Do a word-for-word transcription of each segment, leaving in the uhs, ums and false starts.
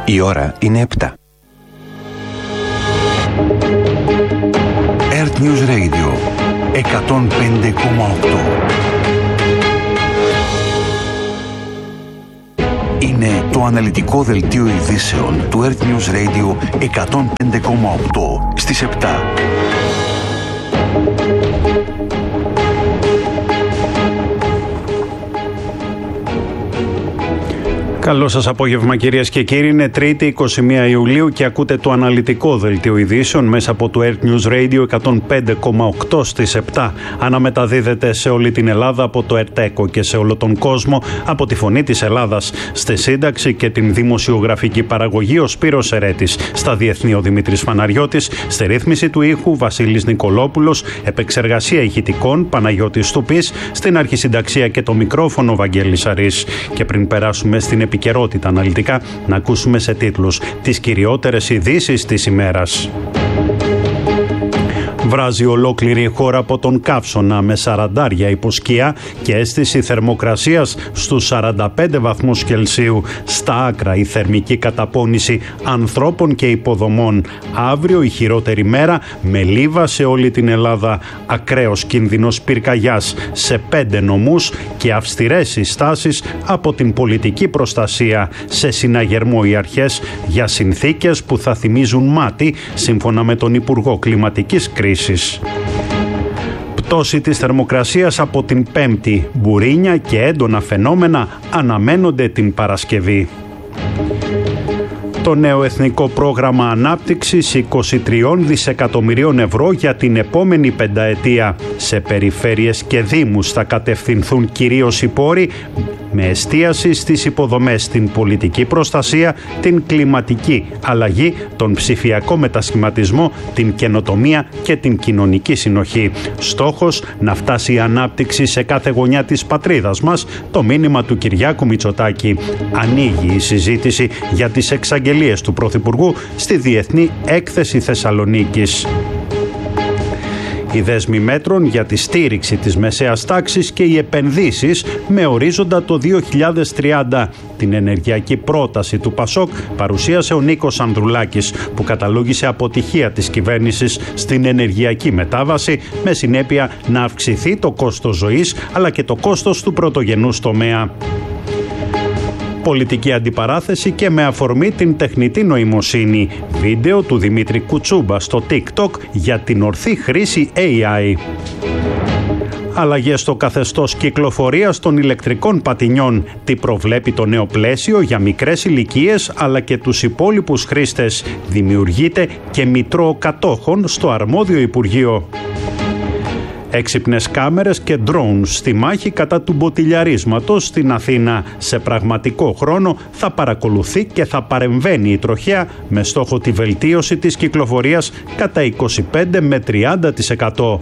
Η ώρα είναι επτά. Earth News Radio εκατόν πέντε κόμμα οκτώ. Είναι το αναλυτικό δελτίο ειδήσεων του Earth News Radio εκατόν πέντε κόμμα οκτώ στις επτά. Καλό σας απόγευμα κυρίες και κύριοι, είναι Τρίτη εικοστή πρώτη Ιουλίου και ακούτε το αναλυτικό δελτίο ειδήσεων μέσα από το Earth News Radio εκατόν πέντε κόμμα οκτώ στις επτά. Αναμεταδίδεται σε όλη την Ελλάδα από το ΕΡΤΕΚΟ και σε όλο τον κόσμο από τη Φωνή της Ελλάδας. Στη σύνταξη και την δημοσιογραφική παραγωγή ο Σπύρος Ερέτης, στα διεθνή ο Δημήτρης Φαναριώτης, στη ρύθμιση του ήχου Βασίλης Νικολόπουλος, επεξεργασία ηχητικών Παναγιώτης Στουπής, στην αρχισυνταξία και το μικρόφωνο Βαγγέλης Αρής. Και πριν περάσουμε στην επικαιρότητα αναλυτικά, να ακούσουμε σε τίτλους τις κυριότερες ειδήσεις της ημέρας. Βράζει ολόκληρη η χώρα από τον καύσωνα με σαραντάρια υποσκία και αίσθηση θερμοκρασίας στους σαράντα πέντε βαθμούς Κελσίου. Στα άκρα η θερμική καταπώνηση ανθρώπων και υποδομών. Αύριο η χειρότερη μέρα με λίβα σε όλη την Ελλάδα. Ακραίος κίνδυνος πυρκαγιάς σε πέντε νομούς και αυστηρές συστάσεις από την πολιτική προστασία. Σε συναγερμό οι αρχές για συνθήκες που θα θυμίζουν μάτι, σύμφωνα με τον Υπουργό Κλιματικής Κρίσης. Πτώση της θερμοκρασίας από την Πέμπτη. Μπουρίνια και έντονα φαινόμενα αναμένονται την Παρασκευή. Το νέο Εθνικό Πρόγραμμα Ανάπτυξης είκοσι τρία δισεκατομμυρίων ευρώ για την επόμενη πενταετία. Σε περιφέρειες και δήμους θα κατευθυνθούν κυρίως οι πόροι με εστίαση στις υποδομές, την πολιτική προστασία, την κλιματική αλλαγή, τον ψηφιακό μετασχηματισμό, την καινοτομία και την κοινωνική συνοχή. Στόχος να φτάσει η ανάπτυξη σε κάθε γωνιά της πατρίδας μας, το μήνυμα του Κυριάκου Μητσοτάκη. Ανοίγει η συζήτηση για τις εξαγγελίες του Πρωθυπουργού στη Διεθνή Έκθεση Θεσσαλονίκης. Οι δέσμοι μέτρων για τη στήριξη της μεσαίας τάξης και οι επενδύσεις με ορίζοντα το δύο χιλιάδες τριάντα. Την ενεργειακή πρόταση του ΠΑΣΟΚ παρουσίασε ο Νίκος Ανδρουλάκης, που καταλόγισε αποτυχία της κυβέρνησης στην ενεργειακή μετάβαση, με συνέπεια να αυξηθεί το κόστος ζωής αλλά και το κόστος του πρωτογενούς τομέα. Πολιτική αντιπαράθεση και με αφορμή την τεχνητή νοημοσύνη. Βίντεο του Δημήτρη Κουτσούμπα στο TikTok για την ορθή χρήση έι άι. Αλλαγές στο καθεστώς κυκλοφορίας των ηλεκτρικών πατινιών. Τι προβλέπει το νέο πλαίσιο για μικρές ηλικίες αλλά και τους υπόλοιπους χρήστες. Δημιουργείται και μητρό κατόχων στο αρμόδιο Υπουργείο. Έξυπνες κάμερες και drones στη μάχη κατά του μποτιλιαρίσματος στην Αθήνα. Σε πραγματικό χρόνο θα παρακολουθεί και θα παρεμβαίνει η τροχέα με στόχο τη βελτίωση της κυκλοφορίας κατά είκοσι πέντε με τριάντα τοις εκατό.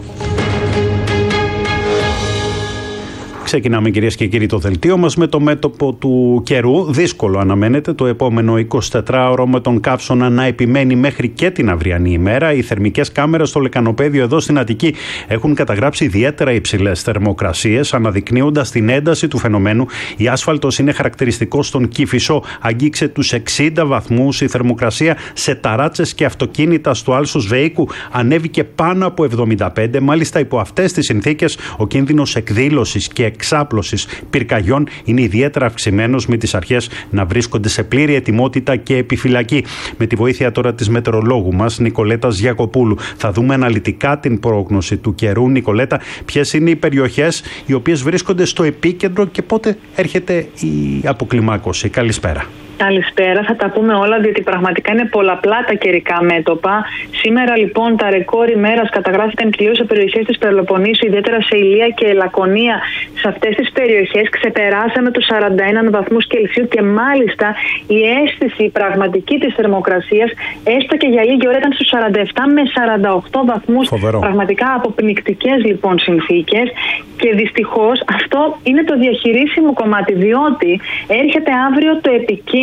Ξεκινάμε κυρίες και κύριοι το δελτίο μας με το μέτωπο του καιρού. Δύσκολο αναμένεται το επόμενο εικοσιτετράωρο με τον καύσωνα να επιμένει μέχρι και την αυριανή ημέρα. Οι θερμικές κάμερες στο Λεκανοπέδιο εδώ στην Αττική έχουν καταγράψει ιδιαίτερα υψηλές θερμοκρασίες, αναδεικνύοντας την ένταση του φαινομένου. Η άσφαλτος είναι χαρακτηριστικό στον Κηφισό. Αγγίξε τους εξήντα βαθμούς. Η θερμοκρασία σε ταράτσες και αυτοκίνητα στο Άλσος Βεϊκού ανέβηκε πάνω από εβδομήντα πέντε. Μάλιστα υπό αυτές τις συνθήκες ο κίνδυνος εκδήλωσης και εξάπλωσης πυρκαγιών είναι ιδιαίτερα αυξημένος, με τις αρχές να βρίσκονται σε πλήρη ετοιμότητα και επιφυλακή. Με τη βοήθεια τώρα της μετεωρολόγου μας Νικολέτας Γιακοπούλου θα δούμε αναλυτικά την πρόγνωση του καιρού. Νικολέτα, ποιες είναι οι περιοχές οι οποίες βρίσκονται στο επίκεντρο και πότε έρχεται η αποκλιμάκωση? Καλησπέρα. Καλησπέρα, θα τα πούμε όλα, διότι πραγματικά είναι πολλαπλά τα καιρικά μέτωπα. Σήμερα λοιπόν τα ρεκόρ ημέρας καταγράφηκαν κυρίως σε περιοχές της Πελοποννήσου, ιδιαίτερα σε Ηλία και Λακωνία. Σε αυτές τις περιοχές ξεπεράσαμε τους σαράντα ένα βαθμούς Κελσίου και μάλιστα η αίσθηση πραγματική της θερμοκρασίας, έστω και για λίγη ώρα, ήταν στους σαράντα επτά με σαράντα οκτώ βαθμούς. Φοβερό. Πραγματικά αποπνικτικές λοιπόν συνθήκες. Και δυστυχώς αυτό είναι το διαχειρίσιμο κομμάτι, διότι έρχεται αύριο το επικίνδυνο.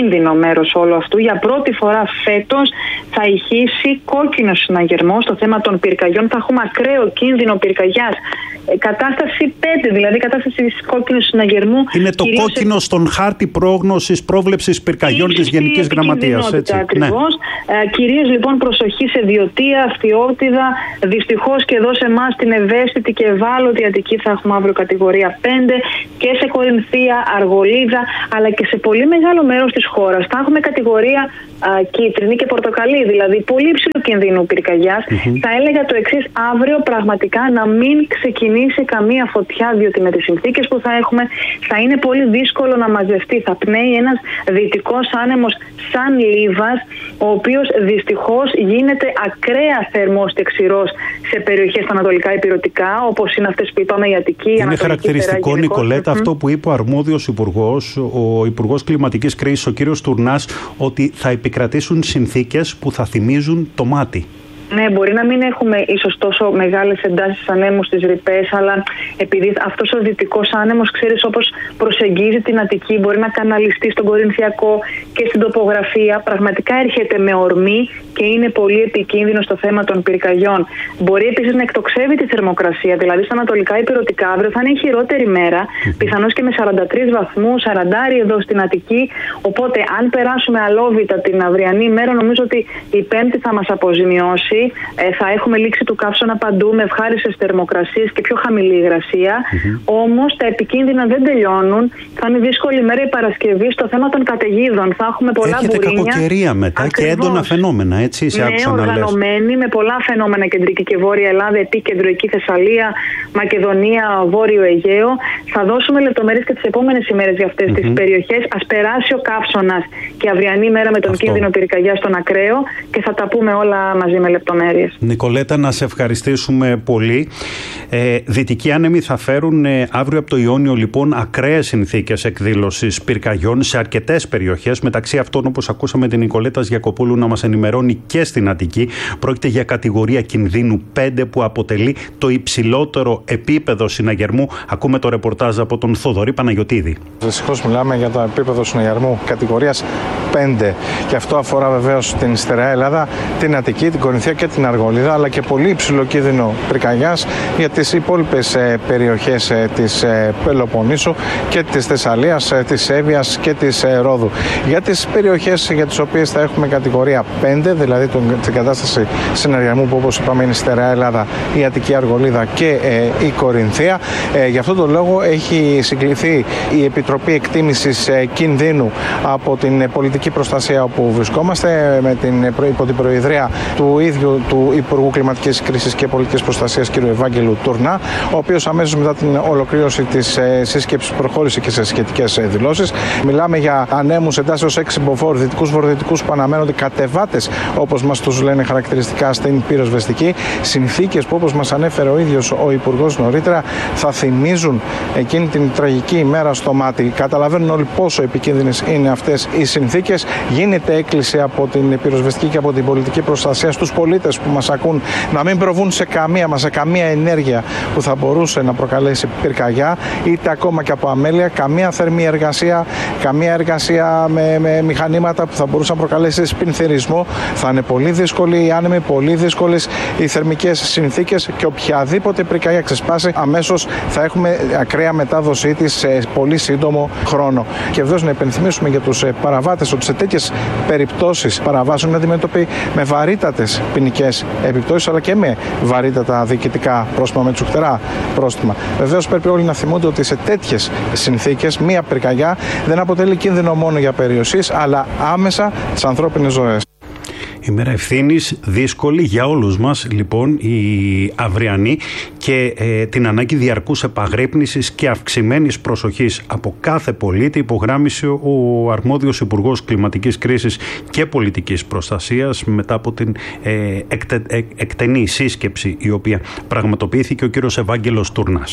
επικίνδυνο μέρος όλου αυτού. Για πρώτη φορά φέτος θα ηχήσει κόκκινο συναγερμό στο θέμα των πυρκαγιών. Θα έχουμε ακραίο κίνδυνο πυρκαγιάς. Κατάσταση πέντε, δηλαδή κατάσταση κόκκινου συναγερμού. Είναι το κόκκινο σε... στον χάρτη πρόγνωσης πρόβλεψης πυρκαγιών της Γενικής Γραμματείας. Ακριβώς. Ναι. Ε, κυρίως λοιπόν προσοχή σε Βιωτία, Αυτιόρτιδα. Δυστυχώς και εδώ σε εμάς την ευαίσθητη και ευάλωτη Αττική θα έχουμε αύριο κατηγορία πέντε, και σε Κορινθία, Αργολίδα, αλλά και σε πολύ μεγάλο μέρος της χώρας θα έχουμε κατηγορία α, κίτρινη και πορτοκαλί, δηλαδή πολύ υψηλού κινδύνου πυρκαγιάς. Mm-hmm. Θα έλεγα το εξής: αύριο πραγματικά να μην ξεκινήσει καμία φωτιά, διότι με τις συνθήκες που θα έχουμε θα είναι πολύ δύσκολο να μαζευτεί. Θα πνέει ένας δυτικός άνεμος σαν Λίβας, ο οποίος δυστυχώς γίνεται ακραία θερμός και ξηρός σε περιοχές στα ανατολικά ηπειρωτικά, όπως είναι αυτές που είπαμε, η Αττική. Είναι χαρακτηριστικό, Νικολέτα, mm-hmm. αυτό που είπε ο αρμόδιος υπουργός, ο Υπουργός Κλιματικής Κρίσης, ο κύριος Τουρνάς, ότι θα επικρατήσουν συνθήκες που θα θυμίζουν το μάτι. Ναι, μπορεί να μην έχουμε ίσως τόσο μεγάλες εντάσεις ανέμου στις ρηπές, αλλά επειδή αυτός ο δυτικός άνεμος, ξέρεις, όπως προσεγγίζει την Αττική, μπορεί να καναλιστεί στον Κορινθιακό και στην τοπογραφία. Πραγματικά έρχεται με ορμή και είναι πολύ επικίνδυνο στο θέμα των πυρκαγιών. Μπορεί επίσης να εκτοξεύει τη θερμοκρασία, δηλαδή στα ανατολικά ηπειρωτικά αύριο θα είναι η χειρότερη μέρα, πιθανώς και με σαράντα τρεις βαθμούς, σαράντα εδώ στην Αττική. Οπότε, αν περάσουμε αλόβητα την αυριανή ημέρα, νομίζω ότι η Πέμπτη θα μας αποζημιώσει. Ε, θα έχουμε λήξη του καύσωνα παντού με ευχάριστες θερμοκρασίες και πιο χαμηλή υγρασία. Mm-hmm. Όμως τα επικίνδυνα δεν τελειώνουν. Θα είναι δύσκολη μέρα η Παρασκευή στο θέμα των καταιγίδων. Θα έχουμε πολλά Έχετε μπουρίνια. Έχετε κακοκαιρία μετά. Ακριβώς. Και έντονα φαινόμενα, έτσι, σε άκουσα να λες. Ναι, οργανωμένη με πολλά φαινόμενα κεντρική και βόρεια Ελλάδα, επίκεντρο εκεί Θεσσαλία, Μακεδονία, Βόρειο Αιγαίο. Θα δώσουμε λεπτομέρειες και τις επόμενες ημέρες για αυτές mm-hmm. τις περιοχές. Ας περάσει ο καύσωνας και αυριανή μέρα με τον Αυτό. κίνδυνο πυρκαγιάς στον ακραίο και θα τα πούμε όλα μαζί με λεπτομέρειες. Νικολέτα, να σε ευχαριστήσουμε πολύ. Ε, δυτικοί άνεμοι θα φέρουν ε, αύριο από το Ιόνιο λοιπόν ακραίες συνθήκες εκδήλωσης πυρκαγιών σε αρκετές περιοχές. Μεταξύ αυτών, όπως ακούσαμε την Νικολέτα Γιακοπούλου να μας ενημερώνει, και στην Αττική. Πρόκειται για κατηγορία κινδύνου πέντε, που αποτελεί το υψηλότερο επίπεδο συναγερμού. Ακούμε το ρεπορτάζ από τον Θοδωρή Παναγιωτίδη. Δυστυχώς μιλάμε για το επίπεδο συναγερμού κατηγορίας πέντε. Και αυτό αφορά βεβαίως την στερεά Ελλάδα, την Αττική, την Κορινθία και την Αργολίδα, αλλά και πολύ υψηλό κίνδυνο πυρκαγιάς για τις υπόλοιπες ε, περιοχές ε, της ε, Πελοποννήσου και της Θεσσαλίας, ε, της Εύβοιας και της ε, Ρόδου. Για τις περιοχές για τις οποίες θα έχουμε κατηγορία πέντε, δηλαδή τον, την κατάσταση συναγερμού που, όπως είπαμε, είναι η στερεά Ελλάδα, η Αττική, Αργολίδα και ε, η Κορινθία. Ε, γι' αυτόν τον λόγο έχει συγκληθεί η Επιτροπή Εκτίμησης ε, Κινδύνου από την ε, πολιτική προστασία όπου βρισκόμαστε, με την, ε, υπό την προεδρία του ίδιου του Υπουργού Κλιματικής Κρίσης και Πολιτικής Προστασίας κ. Ευάγγελου Τουρνά, ο οποίος αμέσως μετά την ολοκλήρωση της ε, σύσκεψης προχώρησε και σε σχετικές ε, δηλώσεις. Μιλάμε για ανέμους εντάσσεως έξι μποφόρ, δυτικούς βορειοδυτικούς, που αναμένονται κατεβάτες, όπως μας τους λένε χαρακτηριστικά, στην πυροσβεστική. Συνθήκες που, όπως μας ανέφερε ο ίδιος ο Υπουργός νωρίτερα, θα θυμίζουν εκείνη την τραγική ημέρα στο μάτι. Καταλαβαίνουν όλοι πόσο επικίνδυνες είναι αυτές οι συνθήκες. Γίνεται έκκληση από την πυροσβεστική και από την πολιτική προστασία στους πολίτες που μας ακούν να μην προβούν σε καμία μας, σε καμία ενέργεια που θα μπορούσε να προκαλέσει πυρκαγιά, είτε ακόμα και από αμέλεια, καμία θερμή εργασία, καμία εργασία με, με μηχανήματα που θα μπορούσαν να προκαλέσει σπινθυρισμό. Θα είναι πολύ δύσκολη οι άνεμοι, πολύ δύσκολες οι θερμικές συνθήκες και οποιαδήποτε πυρκαγιά ξεσπάσει, αμέσως θα έχουμε ακραία μετάδοσή της σε πολύ σύντομο χρόνο. Και βεβαίως να υπενθυμίσουμε για τους παραβάτες ότι σε τέτοιες περιπτώσεις παραβάσεων είναι αντιμέτωποι με βαρύτατες ποινικές επιπτώσεις, αλλά και με βαρύτατα διοικητικά πρόστιμα, με τσουχτερά πρόστιμα. Βεβαίως πρέπει όλοι να θυμούνται ότι σε τέτοιες συνθήκες μία πυρκαγιά δεν αποτελεί κίνδυνο μόνο για περιουσίες, αλλά άμεσα τις ανθρώπινες ζωές. Ημέρα ευθύνης, δύσκολη για όλους μας λοιπόν η αυριανή, και ε, την ανάγκη διαρκούς επαγρύπνησης και αυξημένης προσοχής από κάθε πολίτη, υπογράμμισε ο αρμόδιος Υπουργός Κλιματικής Κρίσης και Πολιτικής Προστασίας μετά από την ε, εκτε, ε, εκτενή σύσκεψη η οποία πραγματοποιήθηκε ο κύριος Ευάγγελος Τουρνάς.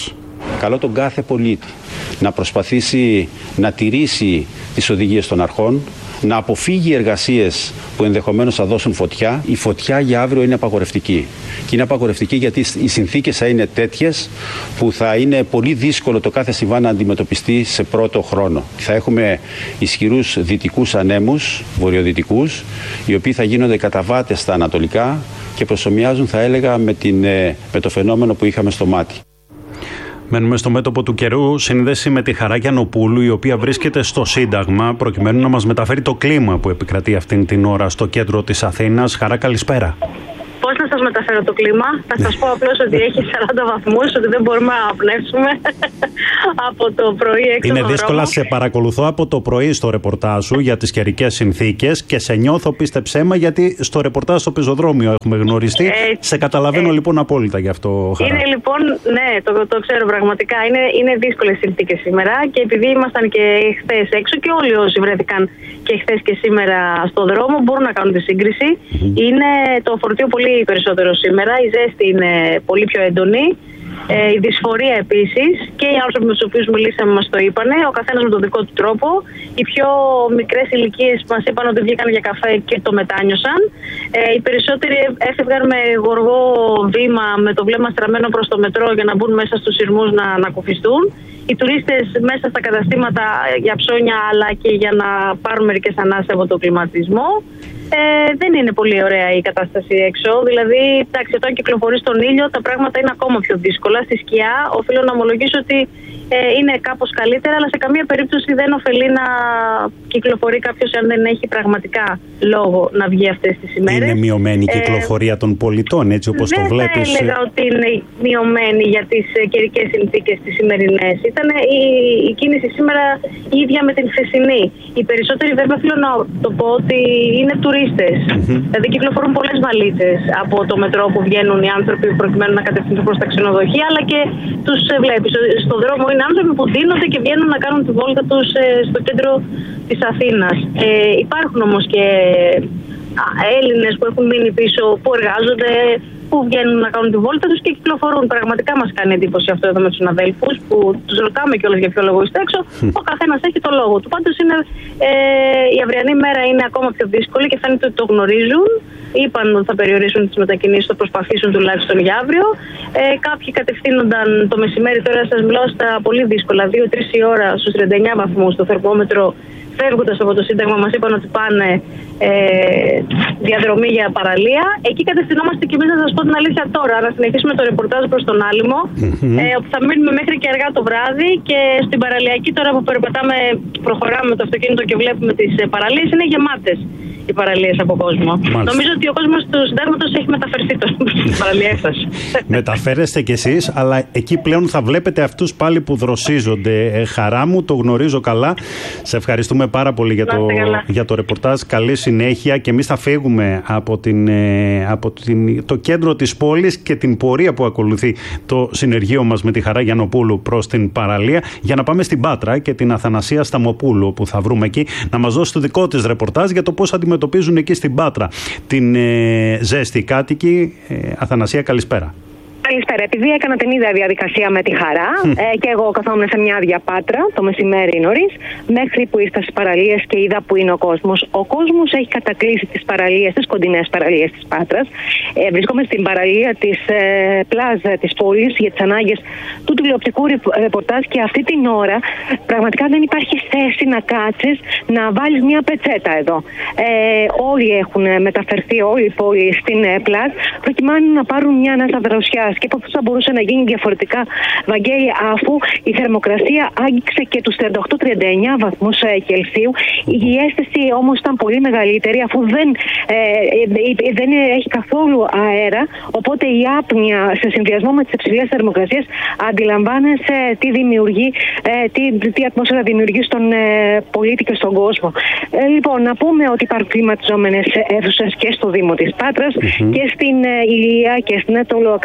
Καλώ τον κάθε πολίτη να προσπαθήσει να τηρήσει τις οδηγίες των αρχών, να αποφύγει εργασίες που ενδεχομένως θα δώσουν φωτιά. Η φωτιά για αύριο είναι απαγορευτική. Και είναι απαγορευτική γιατί οι συνθήκες θα είναι τέτοιες που θα είναι πολύ δύσκολο το κάθε συμβάν να αντιμετωπιστεί σε πρώτο χρόνο. Θα έχουμε ισχυρούς δυτικούς ανέμους, βορειοδυτικούς, οι οποίοι θα γίνονται καταβάτες στα ανατολικά και προσομοιάζουν, θα έλεγα, με, την, με το φαινόμενο που είχαμε στο μάτι. Μένουμε στο μέτωπο του καιρού, σύνδεση με τη Χαρά Γιαννοπούλου, η οποία βρίσκεται στο Σύνταγμα, προκειμένου να μας μεταφέρει το κλίμα που επικρατεί αυτήν την ώρα στο κέντρο της Αθήνας. Χαρά, καλησπέρα. Πώς να σας μεταφέρω το κλίμα? Θα σας πω απλώς ότι έχει σαράντα βαθμούς, ότι δεν μπορούμε να πνεύσουμε από το πρωί έξω. Είναι το δύσκολα, δρόμο. σε παρακολουθώ από το πρωί στο ρεπορτάζ σου για τις καιρικές συνθήκες και σε νιώθω, πίστεψέ με, γιατί στο ρεπορτάζ στο πεζοδρόμιο έχουμε γνωριστεί. Ε, σε καταλαβαίνω ε, λοιπόν απόλυτα γι' αυτό, Χαρά. Είναι λοιπόν, ναι, το, το ξέρω πραγματικά. Είναι, είναι δύσκολες συνθήκες σήμερα και επειδή ήμασταν και χθες έξω και όλοι όσοι βρέθηκαν και χθες και σήμερα στον δρόμο μπορούν να κάνουν τη σύγκριση. Mm-hmm. Είναι το φορτίο πολύ περισσότερο σήμερα, η ζέστη είναι πολύ πιο έντονη, ε, η δυσφορία επίσης, και οι άνθρωποι με τους οποίους μιλήσαμε μας το είπανε, ο καθένας με τον δικό του τρόπο. Οι πιο μικρές ηλικίες μας είπαν ότι βγήκαν για καφέ και το μετάνιωσαν. Ε, οι περισσότεροι έφευγαν με γοργό βήμα, με το βλέμμα στραμμένο προς το μετρό για να μπουν μέσα στους σειρμούς να ανακουφιστούν. Οι τουρίστες μέσα στα καταστήματα για ψώνια, αλλά και για να πάρουν μερικές ανάσες από τον κλιματισμό. Ε, δεν είναι πολύ ωραία η κατάσταση έξω. Δηλαδή, εντάξει, όταν κυκλοφορεί στον ήλιο, τα πράγματα είναι ακόμα πιο δύσκολα. Στη σκιά, οφείλω να ομολογήσω ότι ε, είναι κάπως καλύτερα, αλλά σε καμία περίπτωση δεν ωφελεί να κυκλοφορεί κάποιος αν δεν έχει πραγματικά λόγο να βγει αυτές τις ημέρες. Είναι μειωμένη η κυκλοφορία ε, των πολιτών, έτσι όπως το βλέπεις? Δεν θα έλεγα ότι είναι μειωμένη για τις καιρικές συνθήκες τις σημερινές. Ήταν η, η κίνηση σήμερα η ίδια με την χθεσινή. Οι περισσότεροι, βέβαια, θέλω να το πω ότι είναι τουρίστες. Mm-hmm. Δηλαδή, κυκλοφορούν πολλές βαλίτσες από το μετρό που βγαίνουν οι άνθρωποι προκειμένου να κατευθυνθούν προς τα ξενοδοχεία, αλλά και τους βλέπεις στον δρόμο. Είναι άνθρωποι που δίνονται και βγαίνουν να κάνουν τη βόλτα τους στο κέντρο της Αθήνας. Ε, υπάρχουν όμως και Έλληνες που έχουν μείνει πίσω, που εργάζονται, που βγαίνουν να κάνουν τη βόλτα τους και κυκλοφορούν. Πραγματικά μας κάνει εντύπωση αυτό εδώ με τους συναδέλφους, που τους ρωτάμε κιόλας για ποιο λόγο είστε έξω. Ο καθένας έχει το λόγο του. Πάντως είναι, ε, η αυριανή μέρα είναι ακόμα πιο δύσκολη και φαίνεται ότι το γνωρίζουν. Είπαν ότι θα περιορίσουν τις μετακινήσεις, θα προσπαθήσουν τουλάχιστον για αύριο. Ε, κάποιοι κατευθύνονταν το μεσημέρι, τώρα σας μιλάω στα πολύ δύσκολα, δύο τρεις η ώρα στους τριάντα εννιά βαθμούς το θερμόμετρο. Φεύγοντας από το Σύνταγμα, μας είπαν ότι πάνε ε, διαδρομή για παραλία. Εκεί κατευθυνόμαστε και εμείς, να σας πω την αλήθεια τώρα, να συνεχίσουμε το ρεπορτάζ προς τον Άλυμο, mm-hmm. ε, όπου θα μείνουμε μέχρι και αργά το βράδυ. Και στην παραλιακή, τώρα που περπατάμε, προχωράμε με το αυτοκίνητο και βλέπουμε τις ε, παραλίες, είναι γεμάτες οι παραλίες από κόσμο. Μάλιστα. Νομίζω ότι ο κόσμος του Συντάγματος έχει μεταφερθεί τώρα στις παραλίες σας. Μεταφέρεστε κι εσείς, αλλά εκεί πλέον θα βλέπετε αυτούς πάλι που δροσίζονται. Ε, χαρά μου, το γνωρίζω καλά. Σε ευχαριστούμε πάρα πολύ για το, για το ρεπορτάζ. Καλή συνέχεια, και εμείς θα φύγουμε από, την, από την, το κέντρο της πόλης και την πορεία που ακολουθεί το συνεργείο μας με τη Χαρά Γιαννοπούλου προς την παραλία, για να πάμε στην Πάτρα και την Αθανασία Σταμοπούλου, που θα βρούμε εκεί να μας δώσει το δικό της ρεπορτάζ για το πώς αντιμετωπίζουν εκεί στην Πάτρα την ε, ζέστη κάτοικοι. Ε, Αθανασία, καλησπέρα. Καλησπέρα. Επειδή έκανα την ίδια διαδικασία με τη Χαρά, ε, και εγώ καθόμουν σε μια άδεια Πάτρα το μεσημέρι νωρίς, μέχρι που ήρθα στις παραλίες και είδα που είναι ο κόσμος. Ο κόσμος έχει κατακλείσει τις παραλίες, τις κοντινές παραλίες της Πάτρας. Ε, βρίσκομαι στην παραλία της ε, πλάζα της πόλης για τις ανάγκες του τηλεοπτικού ρεπορτάζ, και αυτή την ώρα πραγματικά δεν υπάρχει θέση να κάτσεις να βάλεις μια πετσέτα εδώ. Ε, όλοι έχουν μεταφερθεί, όλη η πόλη στην ε, πλάζ, προκειμένου να πάρουν μια ανάσα δροσιάς. Και πώς θα μπορούσε να γίνει διαφορετικά, Βαγγέλη, αφού η θερμοκρασία άγγιξε και τους τριάντα οκτώ τριάντα εννιά βαθμούς Κελσίου. Η αίσθηση όμως ήταν πολύ μεγαλύτερη, αφού δεν, ε, δεν έχει καθόλου αέρα. Οπότε η άπνοια σε συνδυασμό με τις υψηλές θερμοκρασίες, αντιλαμβάνεσαι τι δημιουργεί, ε, τι, τι ατμόσφαιρα δημιουργεί στον ε, πολίτη και στον κόσμο. Ε, λοιπόν, να πούμε ότι υπάρχουν κλιματιζόμενες αίθουσες και στο Δήμο της Πάτρας, mm-hmm. και στην ε, Ηλία και στην Ετωλοκαρνανία.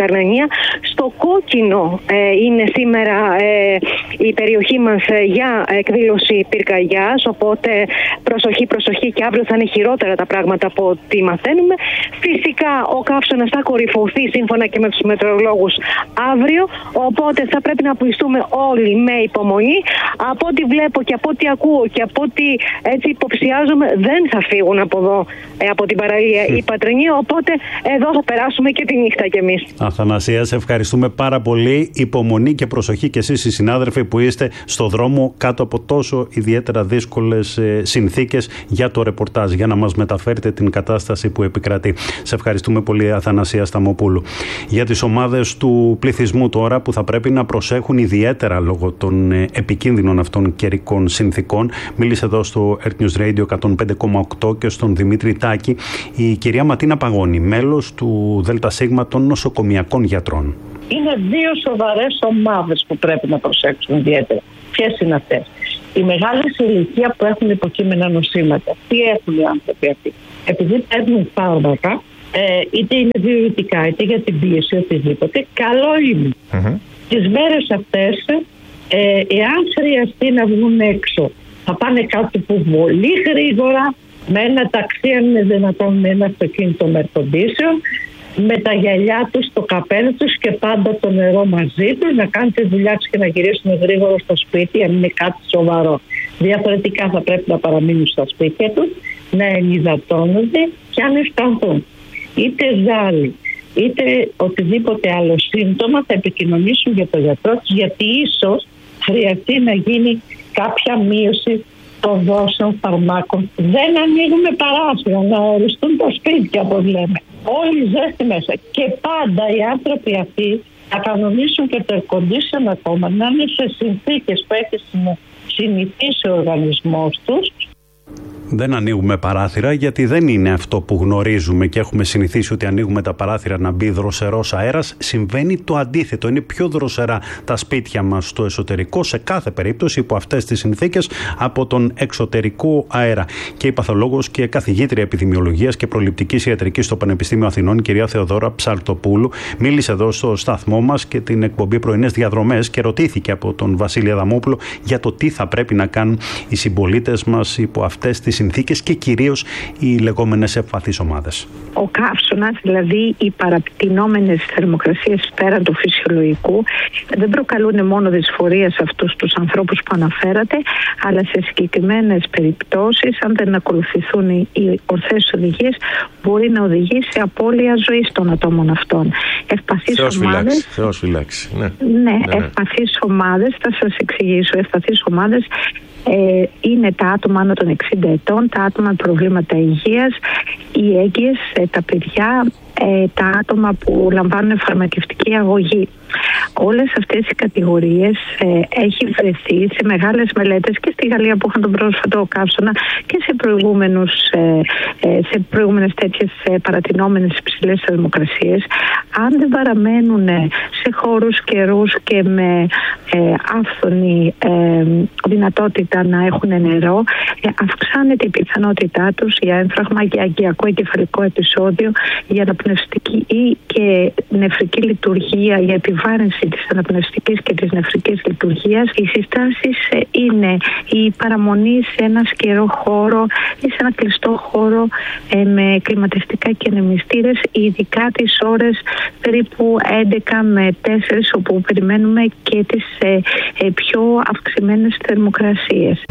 Πετρενία. Στο κόκκινο ε, είναι σήμερα ε, η περιοχή μας ε, για εκδήλωση πυρκαγιάς, οπότε προσοχή, προσοχή, και αύριο θα είναι χειρότερα τα πράγματα από ό,τι μαθαίνουμε. Φυσικά ο καύσωνας θα κορυφωθεί σύμφωνα και με τους μετεωρολόγους αύριο, οπότε θα πρέπει να πουιστούμε όλοι με υπομονή. Από ό,τι βλέπω και από ό,τι ακούω και από ό,τι έτσι υποψιάζομαι, δεν θα φύγουν από εδώ, ε, από την παραλία mm. η Πατρενία, οπότε εδώ θα περάσουμε και τη νύχτα κι εμείς. Αθανασία, σε ευχαριστούμε πάρα πολύ. Υπομονή και προσοχή και εσείς οι συνάδελφοι που είστε στο δρόμο κάτω από τόσο ιδιαίτερα δύσκολες συνθήκες για το ρεπορτάζ, για να μας μεταφέρετε την κατάσταση που επικρατεί. Σε ευχαριστούμε πολύ, Αθανασία Σταμοπούλου. Για τις ομάδες του πληθυσμού τώρα που θα πρέπει να προσέχουν ιδιαίτερα λόγω των επικίνδυνων αυτών καιρικών συνθήκων, μίλησε εδώ στο Earth News Radio εκατόν πέντε κόμμα οκτώ και στον Δημήτρη Τάκη η κυρία Ματίνα Παγώνη, μέλος του ΔΣ των νοσοκομιακών γιατρών. Είναι δύο σοβαρές ομάδες που πρέπει να προσέξουν ιδιαίτερα. Ποιες είναι αυτές? Οι μεγάλες ηλικία που έχουν υποκείμενα νοσήματα. Τι έχουν οι άνθρωποι αυτοί? Επειδή παίρνουν φάρμακα, ε, είτε είναι διουρητικά, είτε για την πίεση, οτιδήποτε, καλό είναι. Mm-hmm. Τις μέρες αυτές, ε, εάν χρειαστεί να βγουν έξω, θα πάνε κάτω που πολύ γρήγορα, με ένα ταξί, αν είναι δυνατόν, με ένα αυτοκίνητο με air condition, με τα γυαλιά τους, το καπέλο τους και πάντα το νερό μαζί τους, να κάνουν τη δουλειά τους και να γυρίσουν γρήγορα στο σπίτι, αν είναι κάτι σοβαρό. Διαφορετικά θα πρέπει να παραμείνουν στα σπίτια τους, να ενυδατώνονται και αν αισθανθούν είτε ζάλι είτε οτιδήποτε άλλο σύμπτωμα, θα επικοινωνήσουν για τον γιατρό τους, γιατί ίσως χρειαστεί να γίνει κάποια μείωση των δόσεων φαρμάκων. Δεν ανοίγουμε παράθυρα, να οριστούν τα σπίτια, όπως λέμε. Όλη η ζέστη μέσα. Και πάντα οι άνθρωποι αυτοί θα κανονίσουν και το air condition ακόμα, να είναι σε συνθήκες που έχει συνηθίσει ο οργανισμός τους. Δεν ανοίγουμε παράθυρα γιατί δεν είναι αυτό που γνωρίζουμε και έχουμε συνηθίσει, ότι ανοίγουμε τα παράθυρα να μπει δροσερός αέρας. Συμβαίνει το αντίθετο. Είναι πιο δροσερά τα σπίτια μας στο εσωτερικό, σε κάθε περίπτωση υπό αυτές τις συνθήκες, από τον εξωτερικό αέρα. Και η παθολόγος και καθηγήτρια επιδημιολογίας και προληπτικής ιατρικής στο Πανεπιστήμιο Αθηνών, η κυρία Θεοδώρα Ψαλτοπούλου, μίλησε εδώ στο σταθμό μας και την εκπομπή Πρωινές Διαδρομές και ρωτήθηκε από τον Βασίλη Αδαμόπουλο για το τι θα πρέπει να κάνουν οι συμπολίτες μας υπό αυτές τις συνθήκες και κυρίως οι λεγόμενες ευπαθείς ομάδες. Ο καύσωνας, δηλαδή οι παραπτυνόμενες θερμοκρασίες πέραν του φυσιολογικού, δεν προκαλούν μόνο δυσφορία σε αυτούς τους ανθρώπους που αναφέρατε, αλλά σε συγκεκριμένες περιπτώσεις, αν δεν ακολουθηθούν οι ορθές οδηγίες, μπορεί να οδηγήσει σε απώλεια ζωής των ατόμων αυτών. Ευπαθείς Θεός ομάδες. Φυλάξει, Θεός φυλάξει. Ναι, ναι, ναι, ναι. Ευπαθείς ομάδες, θα σας εξηγήσω. Ευπαθείς ομάδες Ε, είναι τα άτομα άνω των εξήντα ετών, τα άτομα με προβλήματα υγείας, οι έγκυες, ε, τα παιδιά, ε, τα άτομα που λαμβάνουν φαρμακευτική αγωγή. Όλες αυτές οι κατηγορίες ε, έχει βρεθεί σε μεγάλες μελέτες και στη Γαλλία που είχαν τον πρόσφατο καύσωνα και σε, προηγούμενους, ε, ε, σε προηγούμενες τέτοιες ε, παρατηνόμενες υψηλές θερμοκρασίες. Αν δεν παραμένουν σε χώρους καιρούς και με ε, άφθονη ε, δυνατότητα να έχουν νερό, ε, αυξάνεται η πιθανότητά τους για έμφραγμα, για αγκιακό εγκεφαλικό επεισόδιο, για αναπνευστική ή και νεφρική λειτουργία, για επιβάρυνση της αναπνευστικής και της νεφρικής λειτουργίας. Οι συστάσεις είναι η παραμονή σε ένα σκερό χώρο ή σε ένα κλειστό χώρο ε, με κλιματιστικά και ανεμιστήρες, ειδικά τις ώρες περίπου έντεκα με τέσσερις, όπου περιμένουμε και τις ε, ε, πιο αυξημένες θερμοκρασίες.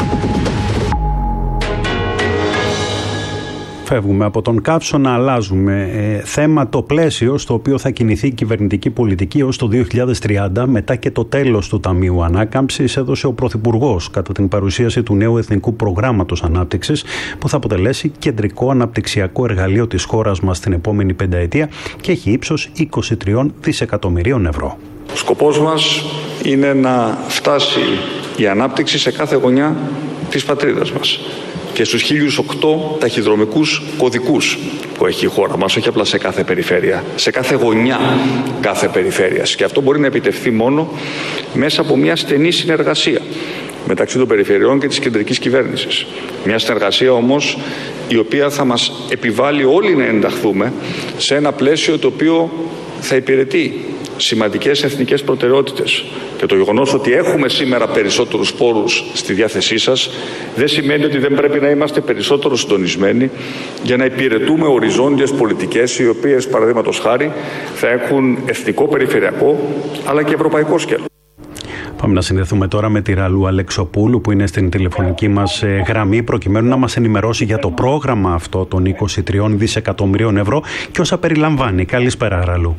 Φεύγουμε από τον καύσωνα, αλλάζουμε ε, θέμα, το πλαίσιο στο οποίο θα κινηθεί η κυβερνητική πολιτική ως το δύο χιλιάδες τριάντα, μετά και το τέλος του Ταμείου Ανάκαμψης, έδωσε ο Πρωθυπουργός κατά την παρουσίαση του νέου Εθνικού Προγράμματος Ανάπτυξης, που θα αποτελέσει κεντρικό αναπτυξιακό εργαλείο της χώρας μας την επόμενη πενταετία και έχει ύψος είκοσι τρία δισεκατομμυρίων ευρώ. Ο σκοπός μας είναι να φτάσει η ανάπτυξη σε κάθε γωνιά της πατρίδας μας και στους χίλιους οκτώ ταχυδρομικούς κωδικούς που έχει η χώρα μας, όχι απλά σε κάθε περιφέρεια, σε κάθε γωνιά κάθε περιφέρειας. Και αυτό μπορεί να επιτευχθεί μόνο μέσα από μια στενή συνεργασία μεταξύ των περιφερειών και της κεντρικής κυβέρνησης. Μια συνεργασία όμως η οποία θα μας επιβάλλει όλοι να ενταχθούμε σε ένα πλαίσιο το οποίο θα υπηρετεί σημαντικές εθνικές προτεραιότητες. Και το γεγονός ότι έχουμε σήμερα περισσότερους πόρους στη διάθεσή σας δεν σημαίνει ότι δεν πρέπει να είμαστε περισσότερο συντονισμένοι για να υπηρετούμε οριζόντιες πολιτικές, οι οποίες, παραδείγματος χάρη, θα έχουν εθνικό, περιφερειακό αλλά και ευρωπαϊκό σκέλος. Πάμε να συνδεθούμε τώρα με τη Ραλού Αλεξοπούλου, που είναι στην τηλεφωνική μας γραμμή, προκειμένου να μας ενημερώσει για το πρόγραμμα αυτό των είκοσι τριών δισεκατομμυρίων ευρώ και όσα περιλαμβάνει. Καλησπέρα, Ραλού.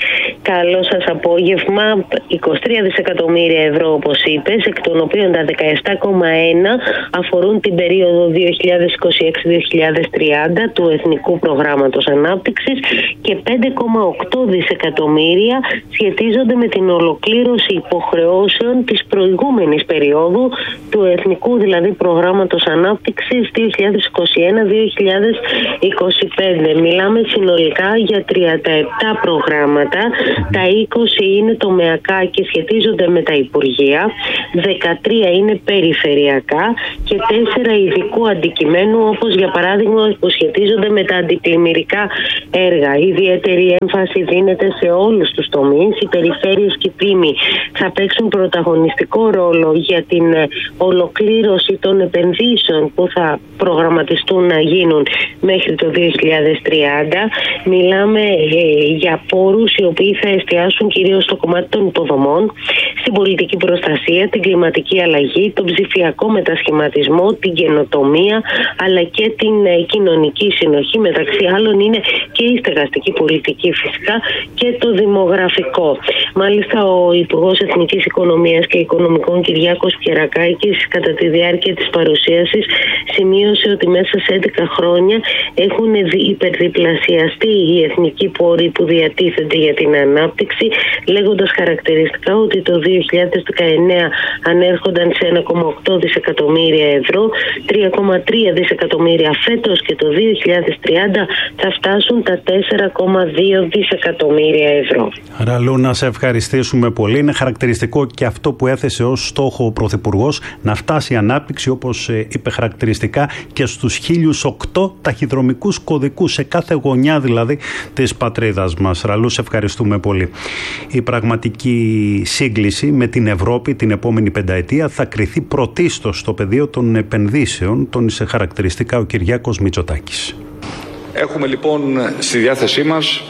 Καλό σας απόγευμα. είκοσι τρία δισεκατομμύρια ευρώ, όπως είπες, εκ των οποίων τα δεκαεπτά κόμμα ένα αφορούν την περίοδο δύο χιλιάδες είκοσι έξι με δύο χιλιάδες τριάντα του Εθνικού Προγράμματος Ανάπτυξης και πέντε κόμμα οκτώ δισεκατομμύρια σχετίζονται με την ολοκλήρωση υποχρεώσεων της προηγούμενης περίοδου του Εθνικού δηλαδή Προγράμματος Ανάπτυξης δύο χιλιάδες είκοσι ένα με δύο χιλιάδες είκοσι πέντε. Μιλάμε συνολικά για τριάντα επτά προγράμματα. Τα είκοσι είναι τομεακά και σχετίζονται με τα Υπουργεία, δεκατρία είναι περιφερειακά και τέσσερα ειδικού αντικειμένου, όπως για παράδειγμα που σχετίζονται με τα αντιπλημμυρικά έργα. Ιδιαίτερη έμφαση δίνεται σε όλους τους τομείς. Οι περιφέρειες και οι δήμοι θα παίξουν πρωταγωνιστικό ρόλο για την ολοκλήρωση των επενδύσεων που θα προγραμματιστούν να γίνουν μέχρι το δύο χιλιάδες τριάντα. Μιλάμε ε, για πόρους οι οποίοι θα εστιάσουν κυρίως στο κομμάτι των υποδομών, στην πολιτική προστασία, την κλιματική αλλαγή, τον ψηφιακό μετασχηματισμό, την καινοτομία, αλλά και την ε, κοινωνική συνοχή. Μεταξύ άλλων είναι και η στεγαστική πολιτική φυσικά και το δημογραφικό. Μάλιστα, ο Υπουργός Εθνικής Οικονομίας και Οικονομικών Κυριάκος Πιερακάκης κατά τη διάρκεια της παρουσίασης σημείωσε ότι μέσα σε έντεκα χρόνια έχουν υπερδιπλασιαστεί οι εθνικοί πόροι που διατίθενται για την ανάπτυξη, λέγοντας χαρακτηριστικά ότι το δύο χιλιάδες δεκαεννέα ανέρχονταν σε ένα κόμμα οκτώ δισεκατομμύρια ευρώ, τρία κόμμα τρία δισεκατομμύρια φέτος και το δύο χιλιάδες τριάντα θα φτάσουν τα τέσσερα κόμμα δύο δισεκατομμύρια ευρώ. Ραλού, να σε ευχαριστήσουμε πολύ. Είναι χαρακτηριστικό και αυτό που έθεσε ως στόχο ο Πρωθυπουργός, να φτάσει η ανάπτυξη, όπως είπε χαρακτηριστικά, και στους χίλιους οκτώ ταχυδρομικούς κωδικούς, σε κάθε γωνιά δηλαδή της πατρίδας μας. Ραλού, σε ευχαριστούμε πολύ. Η πραγματική σύγκληση με την Ευρώπη την επόμενη πενταετία θα κριθεί πρωτίστως στο πεδίο των επενδύσεων, τόνισε χαρακτηριστικά ο Κυριάκος Μητσοτάκης. Έχουμε λοιπόν στη διάθεσή μας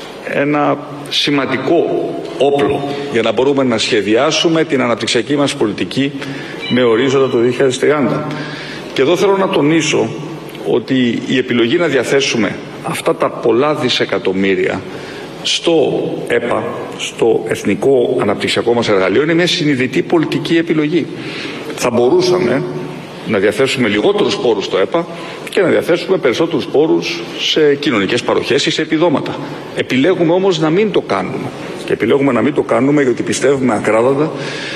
ένα σημαντικό όπλο για να μπορούμε να σχεδιάσουμε την αναπτυξιακή μας πολιτική με ορίζοντα το δύο χιλιάδες τριάντα. Και εδώ θέλω να τονίσω ότι η επιλογή να διαθέσουμε αυτά τα πολλά δισεκατομμύρια στο ΕΠΑ, στο Εθνικό Αναπτυξιακό μας Εργαλείο, είναι μια συνειδητή πολιτική επιλογή. Θα μπορούσαμε να διαθέσουμε λιγότερους πόρους στο ΕΠΑ και να διαθέσουμε περισσότερους πόρους σε κοινωνικές παροχές ή σε επιδόματα. Επιλέγουμε όμως να μην το κάνουμε. Και επιλέγουμε να μην το κάνουμε γιατί πιστεύουμε ακράδαντα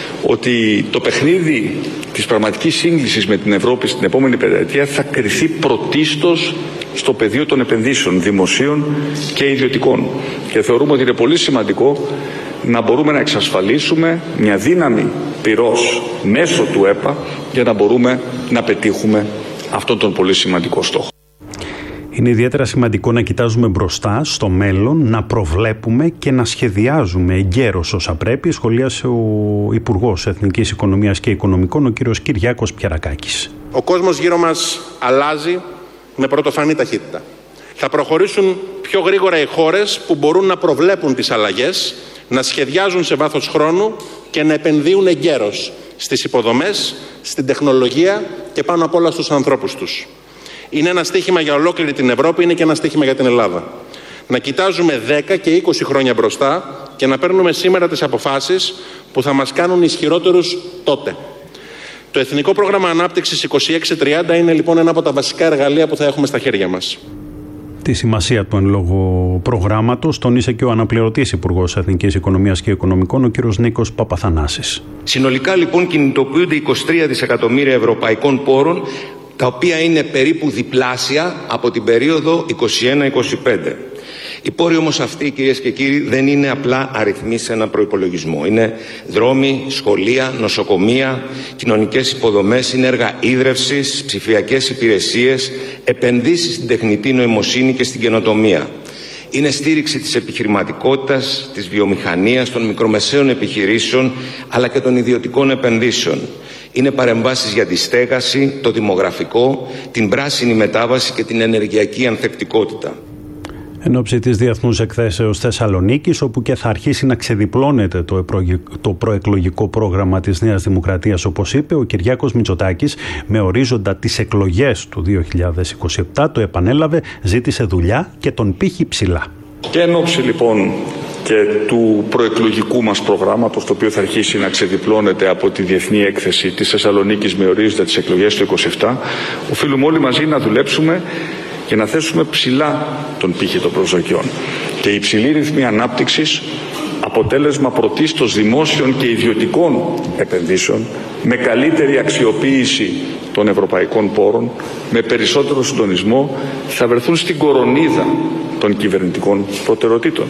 ότι το παιχνίδι της πραγματικής σύγκλησης με την Ευρώπη στην επόμενη πενταετία θα κριθεί πρωτίστως στο πεδίο των επενδύσεων δημοσίων και ιδιωτικών. Και θεωρούμε ότι είναι πολύ σημαντικό να μπορούμε να εξασφαλίσουμε μια δύναμη πυρός μέσω του ΕΠΑ για να μπορούμε να πετύχουμε αυτόν τον πολύ σημαντικό στόχο. Είναι ιδιαίτερα σημαντικό να κοιτάζουμε μπροστά στο μέλλον, να προβλέπουμε και να σχεδιάζουμε εγκαίρως όσα πρέπει, σχολίασε ο Υπουργός Εθνικής Οικονομίας και Οικονομικών, ο κύριος Κυριάκος Πιερακάκης. Ο κόσμος γύρω μας αλλάζει με πρωτοφανή ταχύτητα. Θα προχωρήσουν πιο γρήγορα οι χώρες που μπορούν να προβλέπουν τις αλλαγές, να σχεδιάζουν σε βάθος χρόνου και να επενδύουν εγκαίρως στις υποδομές, στην τεχνολογία και πάνω απ' όλα στους ανθρώπους τους. Είναι ένα στίχημα για ολόκληρη την Ευρώπη, είναι και ένα στίχημα για την Ελλάδα. Να κοιτάζουμε δέκα και είκοσι χρόνια μπροστά και να παίρνουμε σήμερα τις αποφάσεις που θα μας κάνουν ισχυρότερους τότε. Το Εθνικό Πρόγραμμα Ανάπτυξης είκοσι έξι τριάντα είναι λοιπόν ένα από τα βασικά εργαλεία που θα έχουμε στα χέρια μας. Τη σημασία του εν λόγω προγράμματος τονίσε και ο αναπληρωτής Υπουργός Εθνικής Οικονομίας και Οικονομικών, ο κ. Νίκος Παπαθανάσης. Συνολικά λοιπόν κινητοποιούνται είκοσι τρία δισεκατομμύρια ευρωπαϊκών πόρων, τα οποία είναι περίπου διπλάσια από την περίοδο είκοσι ένα είκοσι πέντε. Οι πόροι όμως αυτοί, κυρίες και κύριοι, δεν είναι απλά αριθμοί σε ένα προϋπολογισμό. Είναι δρόμοι, σχολεία, νοσοκομεία, κοινωνικές υποδομές, είναι έργα ίδρευσης, ψηφιακές υπηρεσίες, επενδύσεις στην τεχνητή νοημοσύνη και στην καινοτομία. Είναι στήριξη της επιχειρηματικότητας, της βιομηχανίας, των μικρομεσαίων επιχειρήσεων αλλά και των ιδιωτικών επενδύσεων. Είναι παρεμβάσεις για τη στέγαση, το δημογραφικό, την πράσινη μετάβαση και την ενεργειακή ανθεκτικότητα. Εν ώψη της Διεθνούς Εκθέσεως Θεσσαλονίκης, όπου και θα αρχίσει να ξεδιπλώνεται το, το προεκλογικό πρόγραμμα της Νέας Δημοκρατίας, όπως είπε ο Κυριάκος Μητσοτάκης, με ορίζοντα τις εκλογές του δύο χιλιάδες είκοσι επτά, το επανέλαβε, ζήτησε δουλειά και τον πήχε ψηλά. Και εν ώψη λοιπόν και του προεκλογικού μας προγράμματος, το οποίο θα αρχίσει να ξεδιπλώνεται από τη Διεθνή Έκθεση της Θεσσαλονίκης με ορίζοντα τις εκλογές του είκοσι επτά, οφείλουμε όλοι μαζί να δουλέψουμε και να θέσουμε ψηλά τον πύχη των προσδοκιών. Και η υψηλή ρυθμή ανάπτυξης, αποτέλεσμα πρωτίστως δημόσιων και ιδιωτικών επενδύσεων, με καλύτερη αξιοποίηση των ευρωπαϊκών πόρων, με περισσότερο συντονισμό, θα βρεθούν στην κορονίδα των κυβερνητικών προτεραιοτήτων.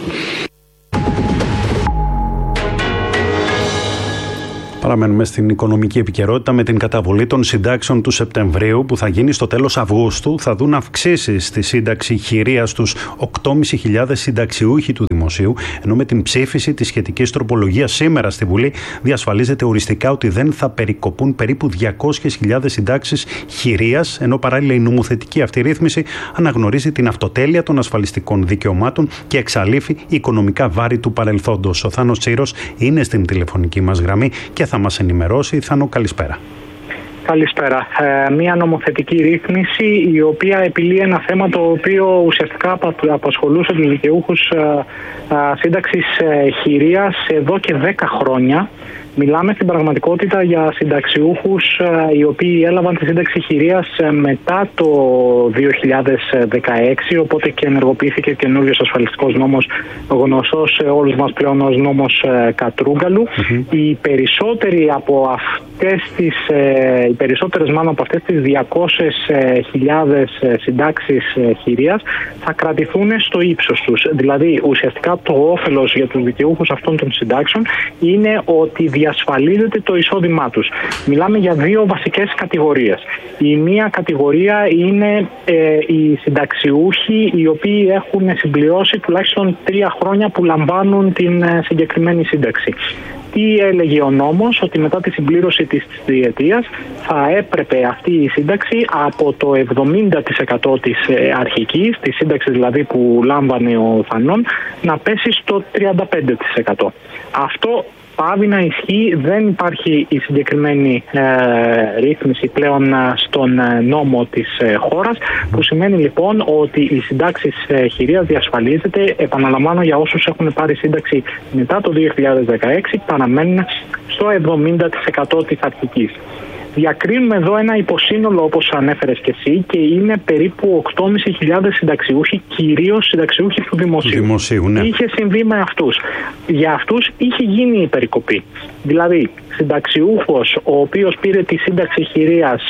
Παραμένουμε στην οικονομική επικαιρότητα με την καταβολή των συντάξεων του Σεπτεμβρίου που θα γίνει στο τέλος Αυγούστου. Θα δουν αυξήσεις στη σύνταξη χειρίας στους οκτώ χιλιάδες πεντακόσιοι συνταξιούχοι του Δημοσίου, ενώ με την ψήφιση της σχετικής τροπολογίας σήμερα στη Βουλή διασφαλίζεται οριστικά ότι δεν θα περικοπούν περίπου διακόσιες χιλιάδες συντάξεις χειρίας, ενώ παράλληλα η νομοθετική αυτή ρύθμιση αναγνωρίζει την αυτοτέλεια των ασφαλιστικών δικαιωμάτων και εξαλείφει οικονομικά βάρη του παρελθόντος. Ο Θάνος Τσίρος είναι στην τηλεφωνική μας γραμμή και θα μας ενημερώσει. Θάνο, καλησπέρα. Καλησπέρα. Ε, μια νομοθετική ρύθμιση η οποία επιλύει ένα θέμα το οποίο ουσιαστικά απασχολούσε τους δικαιούχους ε, ε, σύνταξης ε, χειρίας εδώ και δέκα χρόνια. Μιλάμε στην πραγματικότητα για συνταξιούχους ε, οι οποίοι έλαβαν τη σύνταξη χειρίας ε, μετά το δύο χιλιάδες δεκαέξι, οπότε και ενεργοποιήθηκε καινούριος ασφαλιστικός νόμος, γνωστός σε όλους μας πλέον ως νόμος ε, Κατρούγκαλου. Mm-hmm. Οι περισσότεροι από αυτές τις, ε, οι περισσότερες μάλλον από αυτές τις διακόσιες χιλιάδες συντάξεις ε, χειρίας θα κρατηθούν στο ύψος τους. Δηλαδή ουσιαστικά το όφελος για τους δικαιούχους αυτών των συντάξεων είναι ότι διασφαλίζεται το εισόδημά τους. Μιλάμε για δύο βασικές κατηγορίες. Η μία κατηγορία είναι ε, οι συνταξιούχοι οι οποίοι έχουν συμπληρώσει τουλάχιστον τρία χρόνια που λαμβάνουν την ε, συγκεκριμένη σύνταξη. Τι έλεγε ο νόμος? Ότι μετά τη συμπλήρωση της τριετίας θα έπρεπε αυτή η σύνταξη από το εβδομήντα τοις εκατό της αρχικής, της σύνταξης δηλαδή που λάμβανε ο Θανών, να πέσει στο τριάντα πέντε τοις εκατό. Αυτό πάβει να ισχύει, δεν υπάρχει η συγκεκριμένη ε, ρύθμιση πλέον στον νόμο της ε, χώρας, που σημαίνει λοιπόν ότι οι συντάξεις ε, χειρίας διασφαλίζεται, επαναλαμβάνω για όσους έχουν πάρει σύνταξη μετά το δύο χιλιάδες δεκαέξι, παραμένουν στο εβδομήντα τοις εκατό της αρχικής. Διακρίνουμε εδώ ένα υποσύνολο όπως ανέφερες και εσύ και είναι περίπου οκτώ χιλιάδες πεντακόσιοι συνταξιούχοι, κυρίως συνταξιούχοι του Δημοσίου. Δημοσίου, ναι. Τι είχε συμβεί με αυτούς? Για αυτούς είχε γίνει η περικοπή. Δηλαδή, συνταξιούχος ο οποίος πήρε τη σύνταξη χειρίας,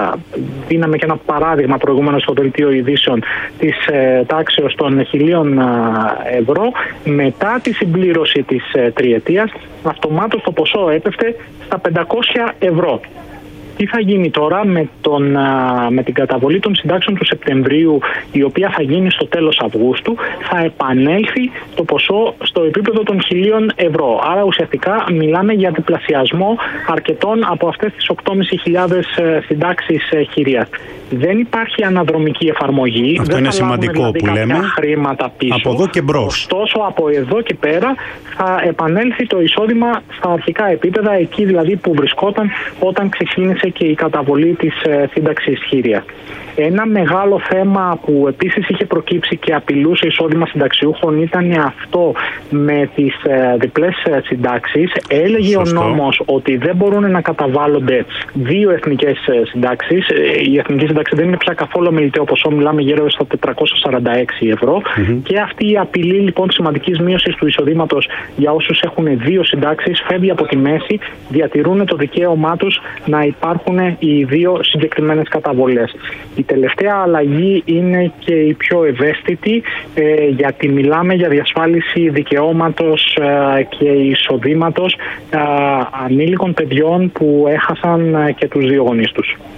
δίναμε και ένα παράδειγμα προηγούμενο στο δελτίο ειδήσεων, της τάξεως των χιλίων ευρώ, μετά τη συμπλήρωση της τριετίας, αυτομάτως το ποσό έπεφτε στα πεντακόσια ευρώ. Τι θα γίνει τώρα με, τον, με την καταβολή των συντάξεων του Σεπτεμβρίου, η οποία θα γίνει στο τέλος Αυγούστου? Θα επανέλθει το ποσό στο επίπεδο των χιλίων ευρώ. Άρα ουσιαστικά μιλάμε για διπλασιασμό αρκετών από αυτές τις οκτώ χιλιάδες πεντακόσιες συντάξεις χειρίας. Δεν υπάρχει αναδρομική εφαρμογή. Αυτό δεν είναι σημαντικό δηλαδή που λέμε. Χρήματα πίσω. Από εδώ και μπρος. Ωστόσο, από εδώ και πέρα θα επανέλθει το εισόδημα στα αρχικά επίπεδα, εκεί δηλαδή που βρισκόταν όταν ξεκίνησε και η καταβολή της ε, σύνταξης χειρίας. Ένα μεγάλο θέμα που επίσης είχε προκύψει και απειλούσε εισόδημα συνταξιούχων ήταν αυτό με τις ε, διπλές ε, συντάξεις. Έλεγε Σωστό. ο νόμος ότι δεν μπορούν να καταβάλλονται δύο εθνικές ε, συντάξεις. Ε, η εθνική σύνταξη δεν είναι πια καθόλου αμεληταίο ποσό, μιλάμε γύρω στα τετρακόσια σαράντα έξι ευρώ. Mm-hmm. Και αυτή η απειλή λοιπόν σημαντικής μείωσης του εισοδήματος για όσους έχουν δύο συντάξεις φεύγει από τη μέση, διατηρούν το δικαίωμά τους να υπάρχουν οι δύο συγκεκριμένες καταβολές. Η τελευταία αλλαγή είναι και η πιο ευαίσθητη, ε, γιατί μιλάμε για διασφάλιση δικαιώματος ε, και εισοδήματος ε, ανήλικων παιδιών που έχασαν ε, και τους δύο γονείς τους.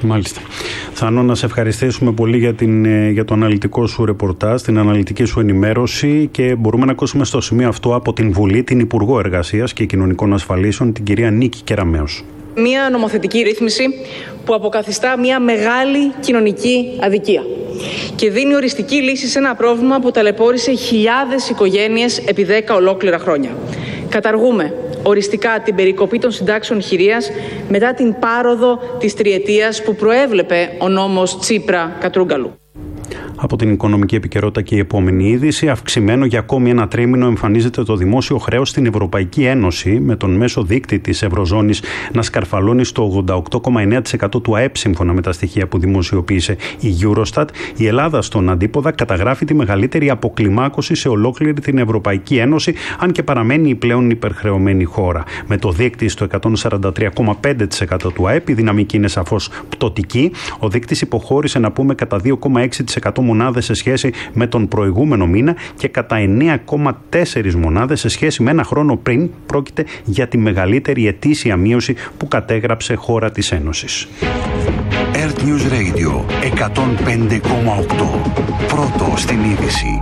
Μάλιστα. Θάνο, να σε ευχαριστήσουμε πολύ για, την, για το αναλυτικό σου ρεπορτάζ, την αναλυτική σου ενημέρωση, και μπορούμε να ακούσουμε στο σημείο αυτό από την Βουλή την Υπουργό Εργασίας και Κοινωνικών Ασφαλίσεων, την κυρία Νίκη Κεραμέως. Μια νομοθετική ρύθμιση που αποκαθιστά μια μεγάλη κοινωνική αδικία και δίνει οριστική λύση σε ένα πρόβλημα που ταλαιπώρησε χιλιάδες οικογένειες επί δέκα ολόκληρα χρόνια. Καταργούμε οριστικά την περικοπή των συντάξεων χειρίας μετά την πάροδο της τριετίας που προέβλεπε ο νόμος Τσίπρα-Κατρούγκαλου. Από την οικονομική επικαιρότητα και η επόμενη είδηση. Αυξημένο για ακόμη ένα τρίμηνο εμφανίζεται το δημόσιο χρέος στην Ευρωπαϊκή Ένωση, με τον μέσο δείκτη της Ευρωζώνης να σκαρφαλώνει στο ογδόντα οκτώ κόμμα εννέα τοις εκατό του ΑΕΠ, σύμφωνα με τα στοιχεία που δημοσιοποίησε η Eurostat. Η Ελλάδα στον αντίποδα καταγράφει τη μεγαλύτερη αποκλιμάκωση σε ολόκληρη την Ευρωπαϊκή Ένωση, αν και παραμένει η πλέον υπερχρεωμένη χώρα. Με το δείκτη στο εκατόν σαράντα τρία κόμμα πέντε τοις εκατό του ΑΕΠ, η δυναμική είναι σαφώς πτωτική. Ο δείκτης υποχώρησε, να πούμε, κατά δύο κόμμα έξι τοις εκατό μονάδες σε σχέση με τον προηγούμενο μήνα και κατά εννέα κόμμα τέσσερα μονάδες σε σχέση με ένα χρόνο πριν. Πρόκειται για τη μεγαλύτερη ετήσια μείωση που κατέγραψε χώρα της Ένωσης. Earth News Radio εκατόν πέντε κόμμα οκτώ. Πρώτο στην είδηση.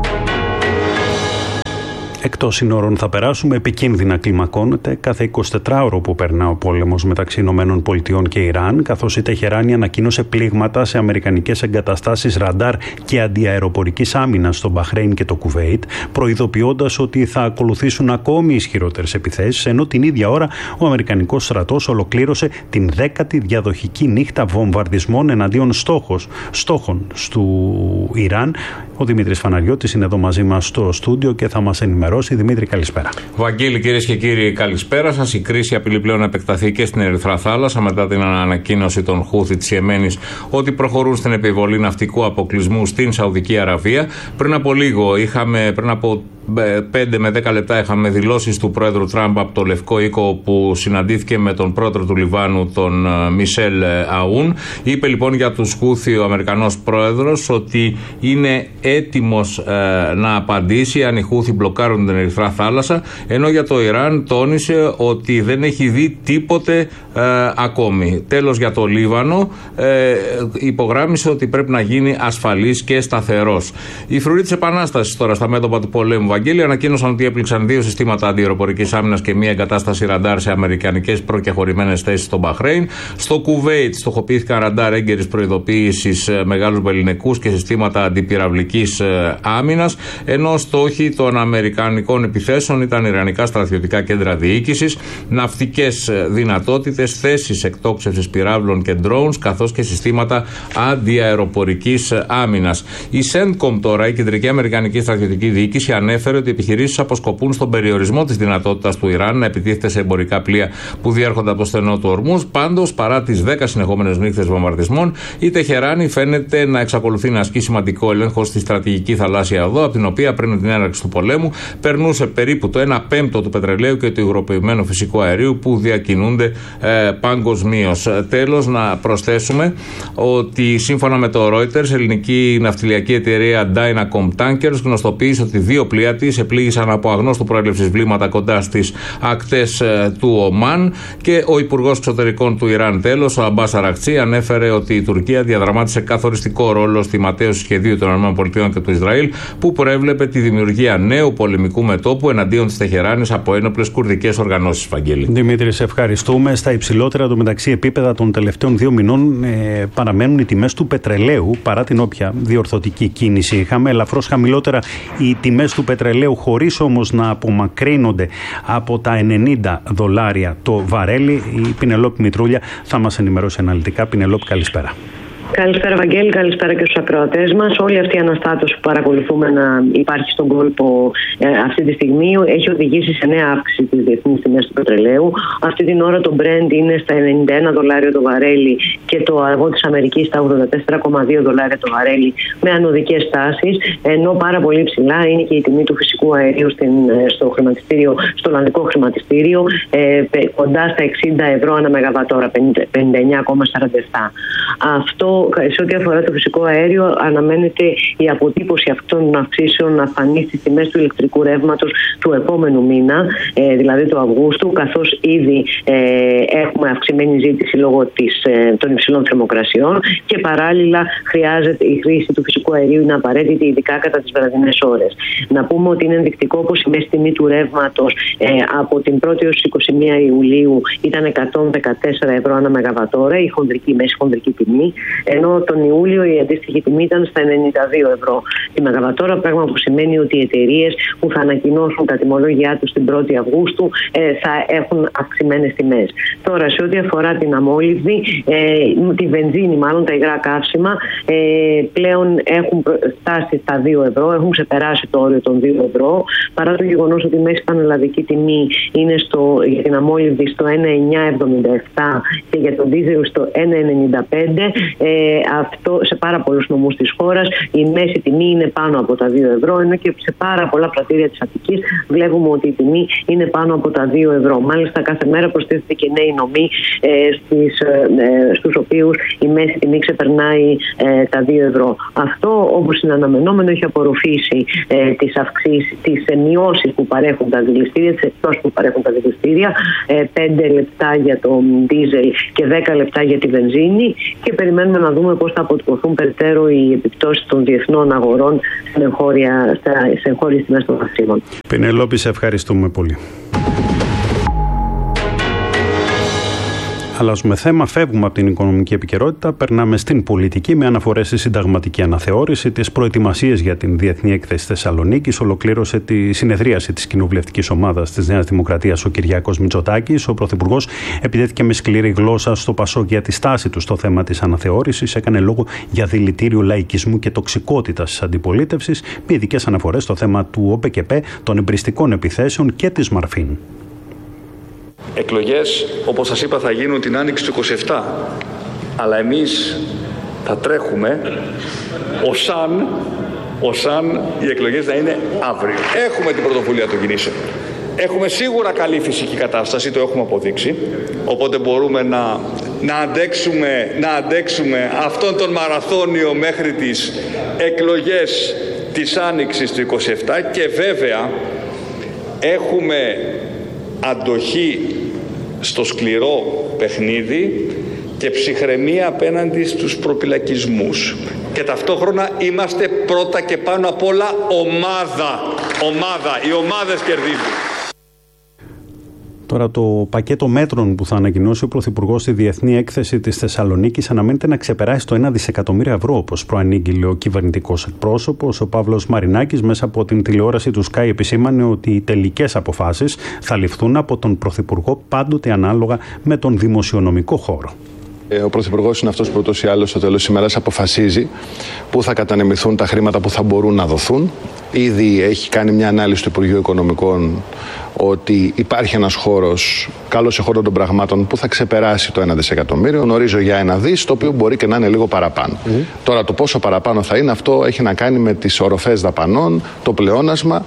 Εκτός συνόρων θα περάσουμε, επικίνδυνα κλιμακώνεται κάθε εικοσιτετράωρο που περνά ο πόλεμος μεταξύ Ηνωμένων Πολιτειών και Ιράν, καθώς η Τεχεράνη ανακοίνωσε πλήγματα σε αμερικανικές εγκαταστάσεις ραντάρ και αντιαεροπορικής άμυνας στο Μπαχρέιν και το Κουβέιτ, προειδοποιώντας ότι θα ακολουθήσουν ακόμη ισχυρότερες επιθέσεις, ενώ την ίδια ώρα ο αμερικανικός στρατός ολοκλήρωσε την δέκατη διαδοχική νύχτα βομβαρδισμών εναντίον στόχος, στόχων του Ιράν. Ο Δημήτρης Φαναριώτης είναι εδώ μαζί μας στο στούντιο και θα μας ενημερώσει. Δημήτρη, καλησπέρα. Βαγγέλη, κυρίες και κύριοι, καλησπέρα σας. Η κρίση απειλεί πλέον να επεκταθεί και στην Ερυθρά Θάλασσα μετά την ανακοίνωση των Χούθι της Ιεμένης ότι προχωρούν στην επιβολή ναυτικού αποκλεισμού στην Σαουδική Αραβία. Πριν από λίγο, είχαμε, πριν από πέντε με δέκα λεπτά, είχαμε δηλώσεις του πρόεδρου Τραμπ από το Λευκό Οίκο, που συναντήθηκε με τον πρόεδρο του Λιβάνου, τον Μισελ Αούν. Είπε λοιπόν για τους Χούθι ο Αμερικανός πρόεδρος ότι είναι έτοιμος ε, να απαντήσει αν οι Χούθι μπλοκάρουν την Ερυθρά Θάλασσα, ενώ για το Ιράν τόνισε ότι δεν έχει δει τίποτε ε, ακόμη. Τέλος, για το Λίβανο ε, υπογράμμισε ότι πρέπει να γίνει ασφαλής και σταθερός. Οι φρουροί της Επανάστασης τώρα στα μέτωπα του πολέμου, Βαγγέλη, ανακοίνωσαν ότι έπληξαν δύο συστήματα αντιαεροπορικής άμυνας και μία εγκατάσταση ραντάρ σε αμερικανικές προκεχωρημένες θέσεις στο Μπαχρέιν. Στο Κουβέιτ στοχοποιήθηκαν ραντάρ έγκαιρης προειδοποίησης, μεγάλους μπεληνικούς και συστήματα αντιπυραυλικής άμυνας, ενώ στόχοι των αμερικανικών επιθέσεων ήταν ιρανικά στρατιωτικά κέντρα διοίκησης, ναυτικές δυνατότητες, θέσεις εκτόξευσης πυράβλων και drones, καθώς και συστήματα αντιαεροπορικής άμυνας. Η CENTCOM τώρα, η κεντρική αμερικανική στρατιωτική διοίκηση, ανέφερε ότι οι επιχειρήσεις αποσκοπούν στον περιορισμό της δυνατότητας του Ιράν να επιτίθεται σε εμπορικά πλοία που διέρχονται από το στενό του Ορμούζ. Πάντως, παρά τις δέκα συνεχόμενες νύχτες βομβαρδισμών, η Τεχεράνη φαίνεται να εξακολουθεί να ασκεί σημαντικό έλεγχο στη στρατηγική θαλάσσια οδό, από την οποία πριν την έναρξη του πολέμου περνούσε περίπου το ένα πέμπτο του πετρελαίου και του υγροποιημένου φυσικού αερίου που διακινούνται ε, παγκοσμίως. Τέλος, να προσθέσουμε ότι σύμφωνα με το Reuters, ελληνική ναυτιλιακή εταιρεία Dynacom Tankers γνωστοποίησε ότι δύο πλοία της επλήγησαν από αγνώστου προέλευσης βλήματα κοντά στις ακτές ε, του Ομάν, και ο Υπουργός Εξωτερικών του Ιράν, τέλος, ο Αμπάς Αρακτσί, ανέφερε ότι η Τουρκία διαδραμάτισε καθοριστικό ρόλο στη ματέωση σχεδίου των ΗΠΑ και του Ισραήλ, που προέβλεπε τη δημιουργία νέου πολεμικού μετώπου εναντίον της Τεχεράνης από ένοπλες κουρδικές οργανώσεις. Βαγγέλη. Δημήτρη, σε ευχαριστούμε. Στα υψηλότερα το μεταξύ επίπεδα των τελευταίων δύο μηνών ε, παραμένουν οι τιμές του πετρελαίου, παρά την όποια διορθωτική κίνηση είχαμε. Ελαφρώς χαμηλότερα οι τιμές του πετρελαίου, χωρίς όμως να απομακρύνονται από τα ενενήντα δολάρια το βαρέλι. Η Πινελόπη Μητρούλια θα μας ενημερώσει αναλυτικά. Πινελόπη, καλησπέρα. Καλησπέρα, Βαγγέλη, καλησπέρα και στους ακροατές μας. Όλη αυτή η αναστάτωση που παρακολουθούμε να υπάρχει στον κόλπο ε, αυτή τη στιγμή έχει οδηγήσει σε νέα αύξηση της διεθνής τιμής του πετρελαίου. Αυτή την ώρα το Brent είναι στα ενενήντα ένα δολάρια το βαρέλι και το αργό της Αμερικής στα ογδόντα τέσσερα κόμμα δύο δολάρια το βαρέλι, με ανωδικές τάσεις, ενώ πάρα πολύ ψηλά είναι και η τιμή του φυσικού αερίου στην, στο, χρηματιστήριο, στο ολλανδικό χρηματιστήριο, ε, κοντά στα εξήντα ευρώ ανά μεγαβατόρα, πενήντα εννέα κόμμα σαράντα επτά. Αυτό αυτό, σε ό,τι αφορά το φυσικό αέριο, αναμένεται η αποτύπωση αυτών των αυξήσεων να φανεί στις τιμές του ηλεκτρικού ρεύματος του επόμενου μήνα, ε, δηλαδή του Αυγούστου, καθώς ήδη ε, έχουμε αυξημένη ζήτηση λόγω της, ε, των υψηλών θερμοκρασιών και παράλληλα χρειάζεται η χρήση του φυσικού αερίου, είναι απαραίτητη, ειδικά κατά τις βραδινές ώρες. Να πούμε ότι είναι ενδεικτικό πως η μέση τιμή του ρεύματος ε, από την πρώτη έως είκοσι μία Ιουλίου ήταν εκατόν δεκατέσσερα ευρώ ανά μεγαβατόρα, η χονδρική, μέση χονδρική τιμή, ενώ τον Ιούλιο η αντίστοιχη τιμή ήταν στα ενενήντα δύο ευρώ τη μεγαβατόρα, πράγμα που σημαίνει ότι οι εταιρείες που θα ανακοινώσουν τα τιμολόγια τους την πρώτη Αυγούστου ε, θα έχουν αυξημένες τιμές. Τώρα, σε ό,τι αφορά την αμόλυβδη, ε, τη βενζίνη, μάλλον τα υγρά καύσιμα, ε, πλέον έχουν φτάσει στα δύο ευρώ, έχουν ξεπεράσει το όριο των δύο ευρώ, παρά το γεγονός ότι η μέση πανελλαδική τιμή είναι στο, για την αμόλυβδη στο ένα εννιά εβδομήντα επτά και για τον δίζελ στο ένα ενενήντα πέντε. Ε, αυτό σε πάρα πολλούς νομούς της χώρας η μέση τιμή είναι πάνω από τα δύο ευρώ, ενώ και σε πάρα πολλά πρατήρια της Αττικής βλέπουμε ότι η τιμή είναι πάνω από τα δύο ευρώ. Μάλιστα, κάθε μέρα προσθέτεται και νέοι νομοί ε, στις, ε, στους οποίους η μέση τιμή ξεπερνάει ε, τα δύο ευρώ. Αυτό, όπως είναι αναμενόμενο, έχει απορροφήσει ε, τις αυξήσεις, τις ε, μειώσεις που παρέχουν τα δηληστήρια, τις εκτός που παρέχουν τα δηληστήρια, ε, πέντε λεπτά για το δίζελ και δέκα λεπτά για τη βενζίνη, και περιμένουμε να δούμε πώς θα αποτυπωθούν περαιτέρω οι επιπτώσεις των διεθνών αγορών στην εγχώρια, σε εγχώριες τιμές των καυσίμων. Πινελόπη, σε ευχαριστούμε πολύ. Αλλάζουμε θέμα, φεύγουμε από την οικονομική επικαιρότητα, περνάμε στην πολιτική με αναφορές στη συνταγματική αναθεώρηση, τις προετοιμασίες για την Διεθνή Έκθεση Θεσσαλονίκης. Ολοκλήρωσε τη συνεδρίαση της κοινοβουλευτικής ομάδας της Νέας Δημοκρατίας ο Κυριάκος Μητσοτάκης. Ο Πρωθυπουργός επιτέθηκε με σκληρή γλώσσα στο Πασόκ για τη στάση του στο θέμα της αναθεώρησης. Έκανε λόγο για δηλητήριο λαϊκισμού και τοξικότητας της αντιπολίτευσης, με ειδικές αναφορές στο θέμα του ΟΠΕΚΕΠΕ, των εμπριστικών επιθέσεων και της Μαρφίν. Εκλογές, όπως σας είπα, θα γίνουν την άνοιξη του είκοσι επτά. Αλλά εμείς θα τρέχουμε ως αν, ως αν οι εκλογές να είναι αύριο. Έχουμε την πρωτοβουλία των κινήσεων. Έχουμε σίγουρα καλή φυσική κατάσταση, το έχουμε αποδείξει. Οπότε μπορούμε να, να, αντέξουμε, να αντέξουμε αυτόν τον μαραθώνιο μέχρι τις εκλογές της άνοιξης του είκοσι επτά, και βέβαια έχουμε αντοχή στο σκληρό παιχνίδι και ψυχραιμία απέναντι στους προπυλακισμούς. Και ταυτόχρονα είμαστε πρώτα και πάνω απ' όλα ομάδα. Ομάδα. Οι ομάδες κερδίζουν. Τώρα, το πακέτο μέτρων που θα ανακοινώσει ο Πρωθυπουργός στη Διεθνή Έκθεση της Θεσσαλονίκης αναμένεται να ξεπεράσει το ένα δισεκατομμύριο ευρώ, όπως προανήγγειλε ο κυβερνητικός εκπρόσωπος. Ο Παύλος Μαρινάκης, μέσα από την τηλεόραση του Sky, επισήμανε ότι οι τελικές αποφάσεις θα ληφθούν από τον Πρωθυπουργό, πάντοτε ανάλογα με τον δημοσιονομικό χώρο. Ο Πρωθυπουργός είναι αυτός που ούτως ή άλλως στο τέλος της ημέρας αποφασίζει πού θα κατανεμηθούν τα χρήματα που θα μπορούν να δοθούν. Ήδη έχει κάνει μια ανάλυση του Υπουργείου Οικονομικών ότι υπάρχει ένας χώρος, καλός εχώρων των πραγμάτων, που θα ξεπεράσει το ένα δισεκατομμύριο. Γνωρίζω για ένα δις, το οποίο μπορεί και να είναι λίγο παραπάνω. Mm. Τώρα, το πόσο παραπάνω θα είναι, αυτό έχει να κάνει με τις οροφές δαπανών, το πλεόνασμα.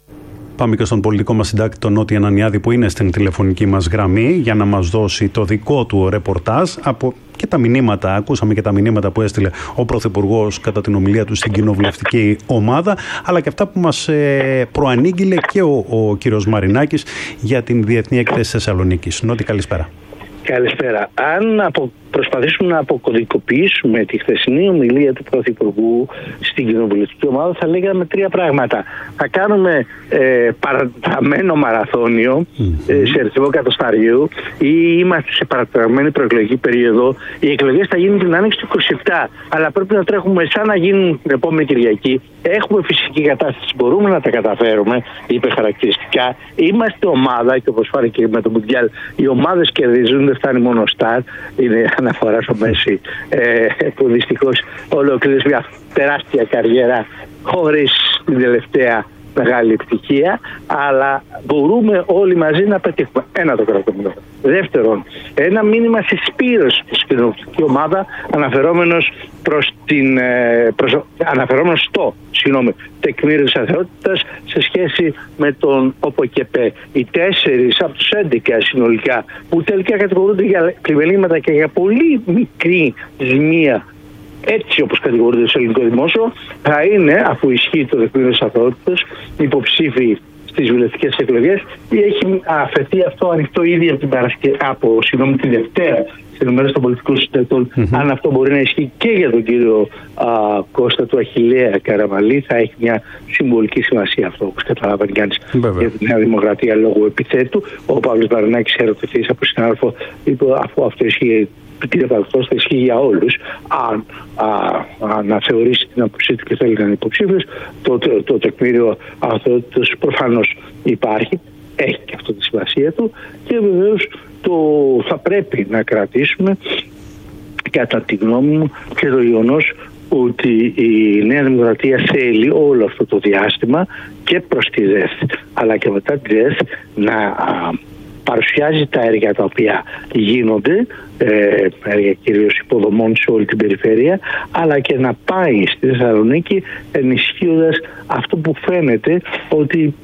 Πάμε και στον πολιτικό μας συντάκτη, τον Νότι Ανανιάδη, που είναι στην τηλεφωνική μας γραμμή για να μας δώσει το δικό του ρεπορτάζ από και τα μηνύματα. Ακούσαμε και τα μηνύματα που έστειλε ο Πρωθυπουργός κατά την ομιλία του στην κοινοβουλευτική ομάδα, αλλά και αυτά που μας ε, προανήγγειλε και ο, ο κύριος Μαρινάκης για την Διεθνή Έκθεση Θεσσαλονίκης. Νότι, καλησπέρα. Καλησπέρα. Αν απο... προσπαθήσουμε να αποκωδικοποιήσουμε τη χθεσινή ομιλία του Πρωθυπουργού στην κοινοβουλευτική ομάδα, θα λέγαμε τρία πράγματα. Θα κάνουμε ε, παραταμένο μαραθώνιο mm-hmm. ε, σε αριθμό κατοσταριού, ή είμαστε σε παραταμένη προεκλογική περίοδο. Οι εκλογές θα γίνουν την άνοιξη του είκοσι επτά, αλλά πρέπει να τρέχουμε σαν να γίνουν την επόμενη Κυριακή. Έχουμε φυσική κατάσταση, μπορούμε να τα καταφέρουμε, είπε χαρακτηριστικά. Είμαστε ομάδα, και όπως φάνηκε και με το Μουντιάλ, οι ομάδες κερδίζουν, δεν φτάνει μόνο ο Σταρ. Είναι αναφορά στο Μέση, ε, που δυστυχώς ολοκλήρωσε μια τεράστια καριέρα χωρίς την τελευταία μεγάλη επιτυχία, αλλά μπορούμε όλοι μαζί να πετύχουμε. Ένα το κρατούμενο. Δεύτερον, ένα μήνυμα συσπήρωση της κοινοβουλευτική ομάδα, αναφερόμενος προς την, προς, αναφερόμενος στο συγγνώμη, τεκμήριο της αθεότητας σε σχέση με τον ΟΠΕΚΕΠΕ. Οι τέσσερις από τους έντεκα συνολικά, που τελικά κατηγορούνται για πλημελήματα και για πολύ μικρή ζημία έτσι όπως κατηγορείται στο ελληνικό δημόσιο, θα είναι, αφού ισχύει το τεκμήριο της αθωότητας, υποψήφιοι στις βουλευτικές εκλογές, ή έχει αφαιθεί αυτό ανοιχτό ήδη από την, Παρασκε... από, συγγνώμη, τη Δευτέρα στην ημέρα των πολιτικών συντακτών. Mm-hmm. Αν αυτό μπορεί να ισχύει και για τον κύριο α, Κώστα του Αχιλλέα Καραμαλή, θα έχει μια συμβολική σημασία αυτό, όπως καταλάβανε κανείς, για τη Νέα Δημοκρατία λόγω επιθέτου. Ο Παύλος Βαρνάκης ερωτηθείς από συνάδελφο, είπε αφού αυτό ισχύει, κύριε Παυλός, θα ισχύει για όλους. Αν αναθεωρήσει την άποψή του και θέλει να είναι υποψήφιος, το, το, το τεκμήριο αθωότητας προφανώς υπάρχει, έχει και αυτό τη σημασία του, και βεβαίως το, θα πρέπει να κρατήσουμε, κατά τη γνώμη μου, και το γεγονός ότι η Νέα Δημοκρατία θέλει όλο αυτό το διάστημα και προς τη ΔΕΘ αλλά και μετά τη ΔΕΘ να α, παρουσιάζει τα έργα τα οποία γίνονται, ε, έργα κυρίως υποδομών σε όλη την περιφέρεια, αλλά και να πάει στη Θεσσαλονίκη ενισχύοντας αυτό που φαίνεται ότι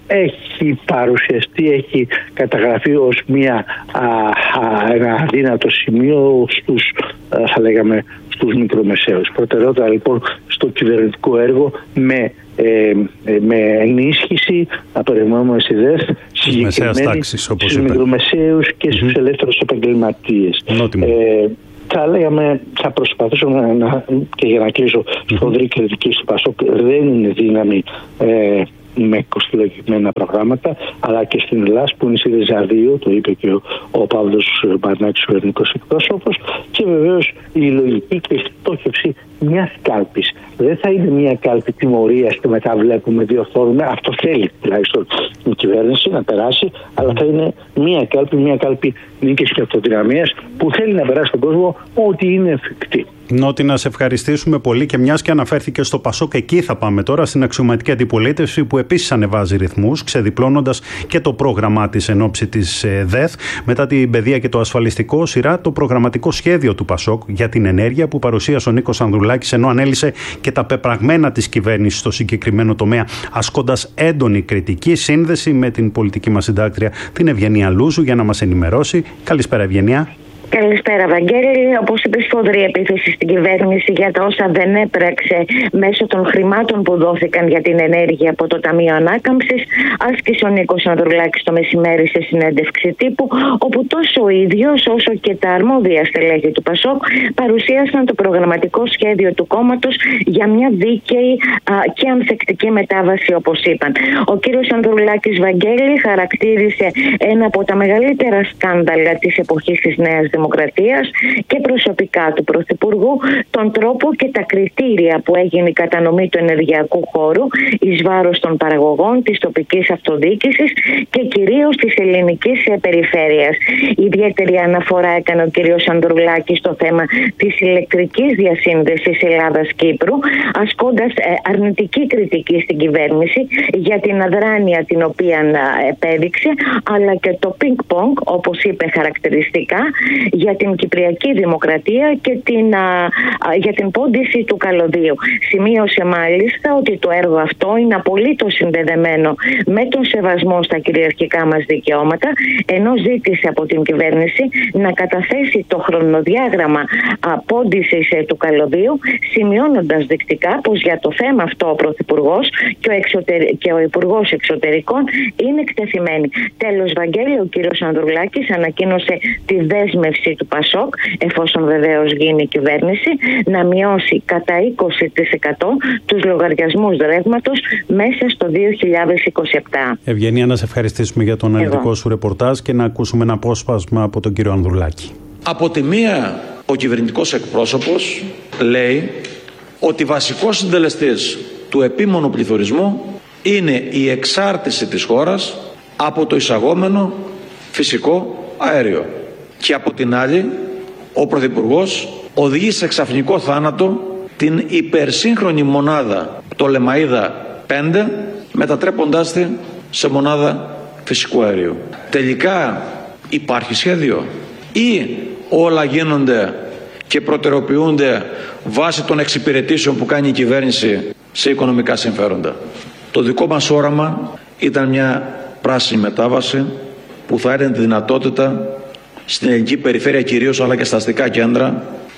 έχει παρουσιαστεί, έχει καταγραφεί ως μια, α, α, ένα αδύνατο σημείο στους, α, θα λέγαμε, στους μικρομεσαίους. Προτεραιότητα λοιπόν στο κυβερνητικό έργο με, ε, με ενίσχυση, να περιμένουμε στη ΔΕΘ, συγκεκριμένη στους μικρομεσαίους και στους mm-hmm. ελεύθερους επαγγελματίες. Ε, θα λέγαμε, θα προσπαθήσω να, να, και για να κλείσω, mm-hmm. σφοδρή κριτική του Πασόκ δεν είναι δύναμη ε, με κοστολογημένα προγράμματα, αλλά και στην Ελλάδα που είναι στη Δεζαδίο, το είπε και ο, ο Παύλος Μπαρνάκης, ο ελληνικός εκπρόσωπος, και βεβαίως η λογική και η στόχευση μιας κάλπης. Δεν θα είναι μια κάλπη τιμωρίας και μετά βλέπουμε, διορθώνουμε. Αυτό θέλει τουλάχιστον η κυβέρνηση να περάσει, αλλά θα είναι μια κάλπη, μια κάλπη νίκης και αυτοδυναμίας που θέλει να περάσει στον κόσμο ότι είναι εφικτή. Νότι, να σε ευχαριστήσουμε πολύ, και μιας και αναφέρθηκε στο Πασόκ, εκεί θα πάμε τώρα, στην αξιωματική αντιπολίτευση που επίσης ανεβάζει ρυθμούς, ξεδιπλώνοντας και το πρόγραμμά της εν ώψη της ΔΕΘ. Μετά την παιδεία και το ασφαλιστικό, σειρά το προγραμματικό σχέδιο του Πασόκ για την ενέργεια που παρουσίασε ο Νίκος Ανδρουλάκης, ενώ ανέλησε και τα πεπραγμένα της κυβέρνησης στο συγκεκριμένο τομέα, ασκώντας έντονη κριτική, σύνδεση με την πολιτική μας συντάκτρια, την Ευγενία Λούζου, για να μας ενημερώσει. Καλησπέρα, Ευγενία. Καλησπέρα, Βαγγέλη. Όπως είπε, σφοδρή επίθεση στην κυβέρνηση για τα όσα δεν έπραξε μέσω των χρημάτων που δόθηκαν για την ενέργεια από το Ταμείο Ανάκαμψης, άσκησε ο Νίκος Ανδρουλάκης το μεσημέρι σε συνέντευξη τύπου, όπου τόσο ο ίδιος όσο και τα αρμόδια στελέχη του Πασόκ παρουσίασαν το προγραμματικό σχέδιο του κόμματος για μια δίκαιη α, και ανθεκτική μετάβαση, όπως είπαν. Ο κύριος Ανδρουλάκης, Βαγγέλη, χαρακτήρισε ένα από τα μεγαλύτερα σκάνδαλα της εποχής της Νέας Δημοκρατίας και προσωπικά του Πρωθυπουργού τον τρόπο και τα κριτήρια που έγινε η κατανομή του ενεργειακού χώρου εις βάρος των παραγωγών, της τοπικής αυτοδιοίκησης και κυρίως της ελληνικής περιφέρειας. Ιδιαίτερη αναφορά έκανε ο κ. Ανδρουλάκης στο θέμα της ηλεκτρικής διασύνδεσης Ελλάδας-Κύπρου, ασκώντας αρνητική κριτική στην κυβέρνηση για την αδράνεια την οποία επέδειξε, αλλά και το πινκ-πονγκ, όπως είπε χαρακτηριστικά, για την Κυπριακή Δημοκρατία και την, α, α, για την πόντιση του καλωδίου. Σημείωσε μάλιστα ότι το έργο αυτό είναι απολύτως συνδεδεμένο με τον σεβασμό στα κυριαρχικά μας δικαιώματα, ενώ ζήτησε από την κυβέρνηση να καταθέσει το χρονοδιάγραμμα πόντισης του καλωδίου, σημειώνοντας δεκτικά πως για το θέμα αυτό ο Πρωθυπουργός και ο, εξωτερ... και ο Υπουργός Εξωτερικών είναι εκτεθειμένοι. Τέλος, Βαγγέλη, ο κύριος Ανδρουλάκης ανακοίνωσε τη δέσμευση του Πασόκ, εφόσον βεβαίως γίνει η κυβέρνηση, να μειώσει κατά είκοσι τοις εκατό τους λογαριασμούς ρεύματος μέσα στο δύο χιλιάδες είκοσι επτά. Ευγενία, να σε ευχαριστήσουμε για τον αναλυτικό σου ρεπορτάζ και να ακούσουμε ένα απόσπασμα από τον κύριο Ανδρουλάκη. Από τη μία, ο κυβερνητικός εκπρόσωπος λέει ότι βασικός συντελεστής του επίμονου πληθωρισμού είναι η εξάρτηση της χώρας από το εισαγόμενο φυσικό αέριο. Και από την άλλη, ο Πρωθυπουργός οδηγεί σε ξαφνικό θάνατο την υπερσύγχρονη μονάδα, το Λεμαΐδα πέντε, μετατρέποντάς τη σε μονάδα φυσικού αερίου. Τελικά υπάρχει σχέδιο ή όλα γίνονται και προτεραιοποιούνται βάσει των εξυπηρετήσεων που κάνει η κυβέρνηση σε οικονομικά συμφέροντα? Το δικό μας όραμα ήταν μια πράσινη μετάβαση που θα έδινε τη δυνατότητα στην ελληνική περιφέρεια κυρίως, αλλά και στα αστικά κέντρα,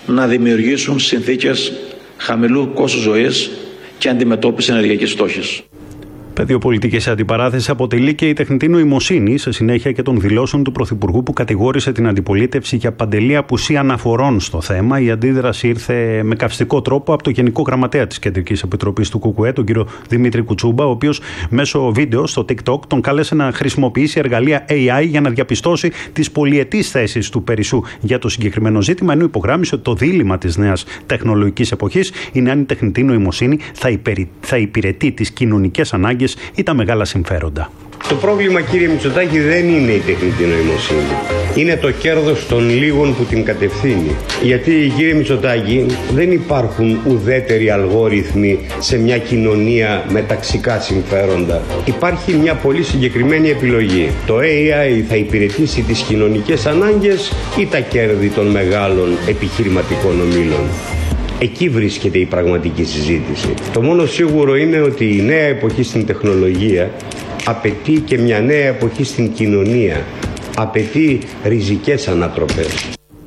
να δημιουργήσουν συνθήκες χαμηλού κόστους ζωής και αντιμετώπιση ενεργειακής φτώχειας. Πεδίο πολιτική αντιπαράθεση αποτελεί και η τεχνητή νοημοσύνη, σε συνέχεια και των δηλώσεων του Πρωθυπουργού που κατηγόρησε την αντιπολίτευση για παντελή απουσία αναφορών στο θέμα. Η αντίδραση ήρθε με καυστικό τρόπο από το Γενικό Γραμματέα της Κεντρικής Επιτροπής του ΚΚΕ, τον κύριο Δημήτρη Κουτσούμπα, ο οποίος μέσω βίντεο στο TikTok τον κάλεσε να χρησιμοποιήσει εργαλεία έι άι για να διαπιστώσει τις πολυετείς θέσεις του Περισσού για το συγκεκριμένο ζήτημα, ενώ υπογράμμισε ότι το δίλημμα της νέας τεχνολογικής εποχής είναι αν η τεχνητή νοημοσύνη θα, υπερι... θα υπηρετεί τις κοινωνικές ανάγκες ή τα μεγάλα συμφέροντα. Το πρόβλημα, κύριε Μητσοτάκη, δεν είναι η τεχνητή νοημοσύνη. Είναι το κέρδος των λίγων που την κατευθύνει. Γιατί, κύριε Μητσοτάκη, δεν υπάρχουν ουδέτεροι αλγόριθμοι σε μια κοινωνία με ταξικά συμφέροντα. Υπάρχει μια πολύ συγκεκριμένη επιλογή. Το έι άι θα υπηρετήσει τις κοινωνικές ανάγκες ή τα κέρδη των μεγάλων επιχειρηματικών ομίλων. Εκεί βρίσκεται η πραγματική συζήτηση. Το μόνο σίγουρο είναι ότι η νέα εποχή στην τεχνολογία απαιτεί και μια νέα εποχή στην κοινωνία. Απαιτεί ριζικές ανατροπές.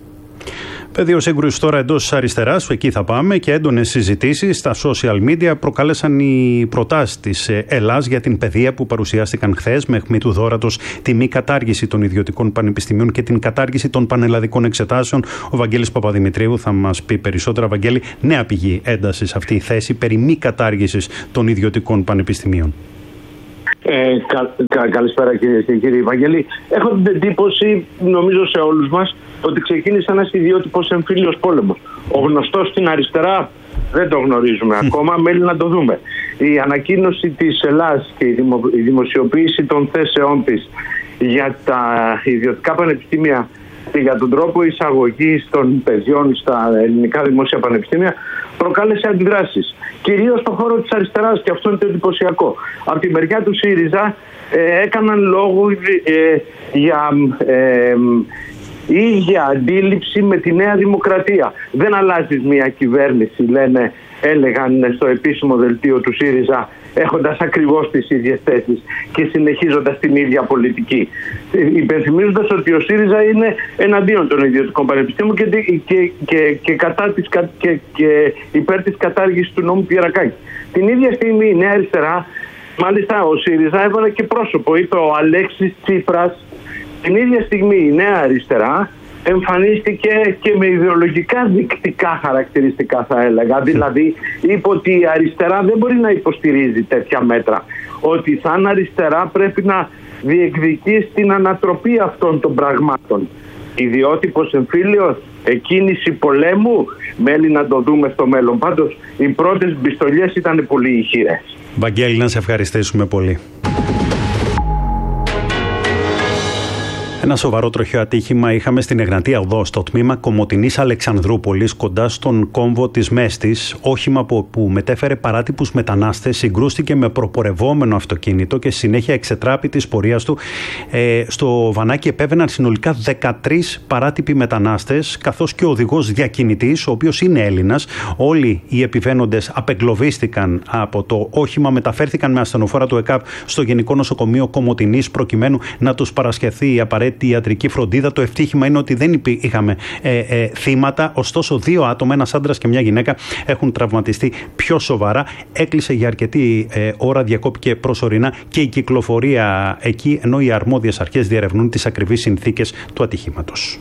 Πεδίο σύγκρουση τώρα εντός αριστεράς, εκεί θα πάμε, και έντονες συζητήσεις στα social media προκάλεσαν οι προτάσεις της Ελλάς για την παιδεία που παρουσιάστηκαν χθες με αιχμή του δώρατος τη μη κατάργηση των ιδιωτικών πανεπιστημίων και την κατάργηση των πανελλαδικών εξετάσεων. Ο Βαγγέλης Παπαδημητρίου θα μας πει περισσότερα. Βαγγέλη, νέα πηγή έντασης αυτή η θέση περί μη κατάργησης των ιδιωτικών πανεπιστημίων. Ε, κα, κα, καλησπέρα κύριε και κύριοι. Βαγγέλη, έχω την εντύπωση, νομίζω σε όλους μας, ότι ξεκίνησε ένας ιδιότυπος εμφύλιος πόλεμος. Ο γνωστός στην αριστερά δεν το γνωρίζουμε ακόμα, μένει να το δούμε. Η ανακοίνωση της Ελλάς και η, δημο, η δημοσιοποίηση των θέσεών της για τα ιδιωτικά πανεπιστήμια και για τον τρόπο εισαγωγής των παιδιών στα ελληνικά δημόσια πανεπιστήμια προκάλεσε αντιδράσεις. Κυρίως στον χώρο της αριστεράς, και αυτό είναι το εντυπωσιακό. Από τη μεριά του ΣΥΡΙΖΑ ε, έκαναν λόγο ε, για ε, ίδια αντίληψη με τη Νέα Δημοκρατία. Δεν αλλάζει μια κυβέρνηση, λένε, έλεγαν στο επίσημο δελτίο του ΣΥΡΙΖΑ, έχοντας ακριβώς τις ίδιες θέσεις και συνεχίζοντας την ίδια πολιτική. Υπενθυμίζοντας ότι ο ΣΥΡΙΖΑ είναι εναντίον των ιδιωτικών πανεπιστήμιων και, και, και, και, κατά της, και, και υπέρ της κατάργησης του νόμου Πιερακάκη. Την ίδια στιγμή η Νέα Αριστερά, μάλιστα ο ΣΥΡΙΖΑ έβαλε και πρόσωπο, είπε ο Αλέξης Τσίπρας. Την ίδια στιγμή η Νέα Αριστερά εμφανίστηκε και με ιδεολογικά δεικτικά χαρακτηριστικά, θα έλεγα. Δηλαδή είπε ότι η αριστερά δεν μπορεί να υποστηρίζει τέτοια μέτρα. Ότι σαν αριστερά πρέπει να διεκδικεί στην ανατροπή αυτών των πραγμάτων. Ιδιότυπος εμφύλιος, εκκίνηση πολέμου, μένει να το δούμε στο μέλλον. Πάντως οι πρώτες μπιστολιές ήταν πολύ ηχηρές. Βαγγέλη, να σε ευχαριστήσουμε πολύ. Ένα σοβαρό τροχαίο ατύχημα είχαμε στην Εγνατία Οδό, στο τμήμα Κομοτηνής Αλεξανδρούπολης, κοντά στον κόμβο της Μέστης. Όχημα που, που μετέφερε παράτυπους μετανάστες συγκρούστηκε με προπορευόμενο αυτοκίνητο και συνέχεια εξετράπη της πορείας του. Ε, στο βανάκι επέβαιναν συνολικά δεκατρείς παράτυποι μετανάστες, καθώς και ο οδηγός διακινητής, ο οποίος είναι Έλληνας. Όλοι οι επιβαίνοντες απεγκλωβίστηκαν από το όχημα, μεταφέρθηκαν με ασθενοφόρα του ΕΚΑΒ στο Γενικό Νοσοκομείο Κομοτηνής, προκειμένου να τους παρασχεθεί η απαραίτητη τη ιατρική φροντίδα. Το ευτύχημα είναι ότι δεν είχαμε ε, ε, θύματα, ωστόσο δύο άτομα, ένας άντρας και μια γυναίκα, έχουν τραυματιστεί πιο σοβαρά. Έκλεισε για αρκετή ε, ώρα, διακόπηκε προσωρινά και η κυκλοφορία εκεί, ενώ οι αρμόδιες αρχές διερευνούν τις ακριβείς συνθήκες του ατυχήματος.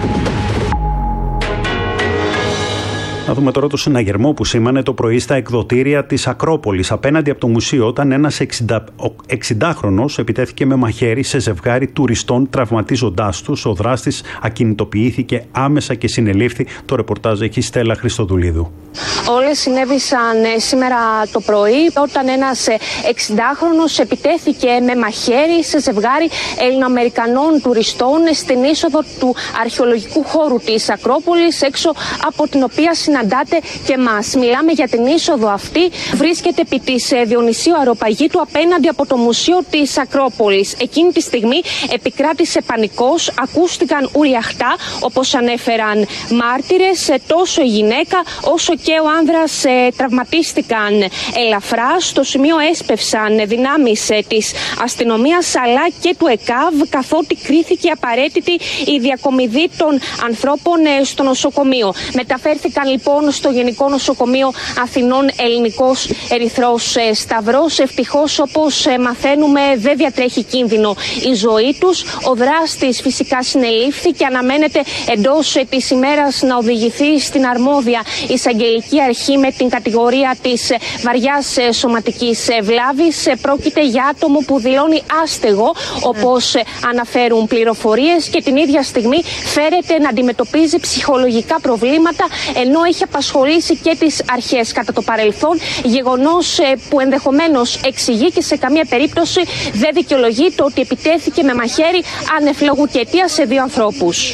Να δούμε τώρα το συναγερμό που σήμανε το πρωί στα εκδοτήρια της Ακρόπολης απέναντι από το μουσείο, όταν ένας εξηντάχρονος επιτέθηκε με μαχαίρι σε ζευγάρι τουριστών, τραυματίζοντάς τους. Ο δράστης ακινητοποιήθηκε άμεσα και συνελήφθη. Το ρεπορτάζ έχει η Στέλλα Χριστοδουλίδου. Όλες συνέβησαν σήμερα το πρωί, όταν ένας εξηντάχρονος επιτέθηκε με μαχαίρι σε ζευγάρι Ελληνοαμερικανών τουριστών στην είσοδο του αρχαιολογικού χώρου της Ακρόπολης, έξω από την οποία συναντήθηκε συναντάτε και εμάς. Μιλάμε για την είσοδο αυτή. Βρίσκεται επί της Διονυσίου Αεροπαγήτου απέναντι από το Μουσείο της Ακρόπολης. Εκείνη τη στιγμή επικράτησε πανικός, ακούστηκαν ουριαχτά, όπως ανέφεραν μάρτυρες. Τόσο η γυναίκα όσο και ο άνδρας τραυματίστηκαν ελαφρά. Στο σημείο έσπευσαν δυνάμεις της αστυνομίας αλλά και του ΕΚΑΒ, καθότι κρίθηκε απαραίτητη η διακομιδή των ανθρώπων στο νοσοκομείο. Μεταφέρθηκαν λοιπόν στο Γενικό Νοσοκομείο Αθηνών Ελληνικός Ερυθρός Σταυρός. Ευτυχώς, όπως μαθαίνουμε, δεν διατρέχει κίνδυνο η ζωή τους. Ο δράστης φυσικά συνελήφθη και αναμένεται εντός της ημέρας να οδηγηθεί στην αρμόδια εισαγγελική αρχή με την κατηγορία της βαριάς σωματικής βλάβης. Πρόκειται για άτομο που δηλώνει άστεγο, όπως αναφέρουν πληροφορίες, και την ίδια στιγμή φέρεται να αντιμετωπίζει ψυχολογικά προβλήματα, ενώ έχει απασχολήσει και τις αρχές κατά το παρελθόν, γεγονός που ενδεχομένως εξηγεί και σε καμία περίπτωση δεν δικαιολογεί το ότι επιτέθηκε με μαχαίρι ανεφλόγου και αιτία σε δύο ανθρώπους.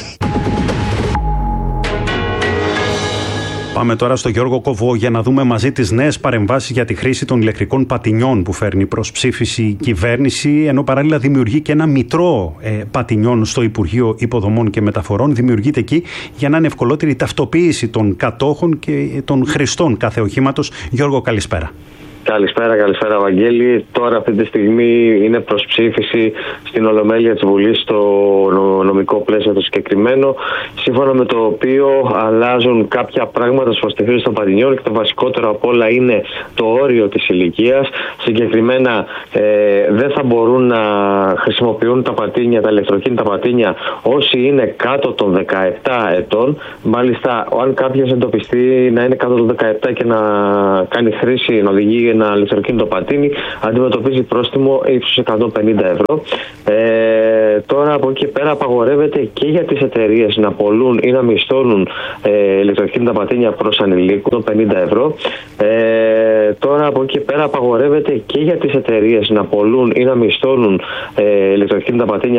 Πάμε τώρα στο Γιώργο Κοβό για να δούμε μαζί τις νέες παρεμβάσεις για τη χρήση των ηλεκτρικών πατινιών που φέρνει προς ψήφιση η κυβέρνηση, ενώ παράλληλα δημιουργεί και ένα μητρό ε, πατινιών στο Υπουργείο Υποδομών και Μεταφορών. Δημιουργείται εκεί για να είναι ευκολότερη η ταυτοποίηση των κατόχων και των χρηστών κάθε οχήματος. Γιώργο, καλησπέρα. Καλησπέρα, καλησπέρα Βαγγέλη. Τώρα αυτή τη στιγμή είναι προς ψήφιση στην Ολομέλεια της Βουλής στο νομικό πλαίσιο το συγκεκριμένο, σύμφωνα με το οποίο αλλάζουν κάποια πράγματα στο στοιχείο των πατινιών και το βασικότερο απ' όλα είναι το όριο της ηλικίας. Συγκεκριμένα ε, δεν θα μπορούν να χρησιμοποιούν τα πατίνια, τα ηλεκτροκίνητα πατίνια όσοι είναι κάτω των δεκαεπτά ετών. Μάλιστα, αν κάποιος εντοπιστεί να είναι κάτω των δεκαεπτά και να κάνει χρήση, να οδηγεί ένα ηλεκτροκίνητο πατίνι, αντιμετωπίζει πρόστιμο ύψους εκατόν πενήντα ευρώ. Ε, τώρα από εκεί πέρα απαγορεύεται και για τις εταιρείες να πωλούν ή να μισθώνουν ε, ηλεκτροκίνητα πατίνια προς ανηλίκους, πενήντα ευρώ. Ε, τώρα από εκεί πέρα απαγορεύεται και για τις εταιρείες να πωλούν ή να μισθώνουν ε, ηλεκτροκίνητα πατίνια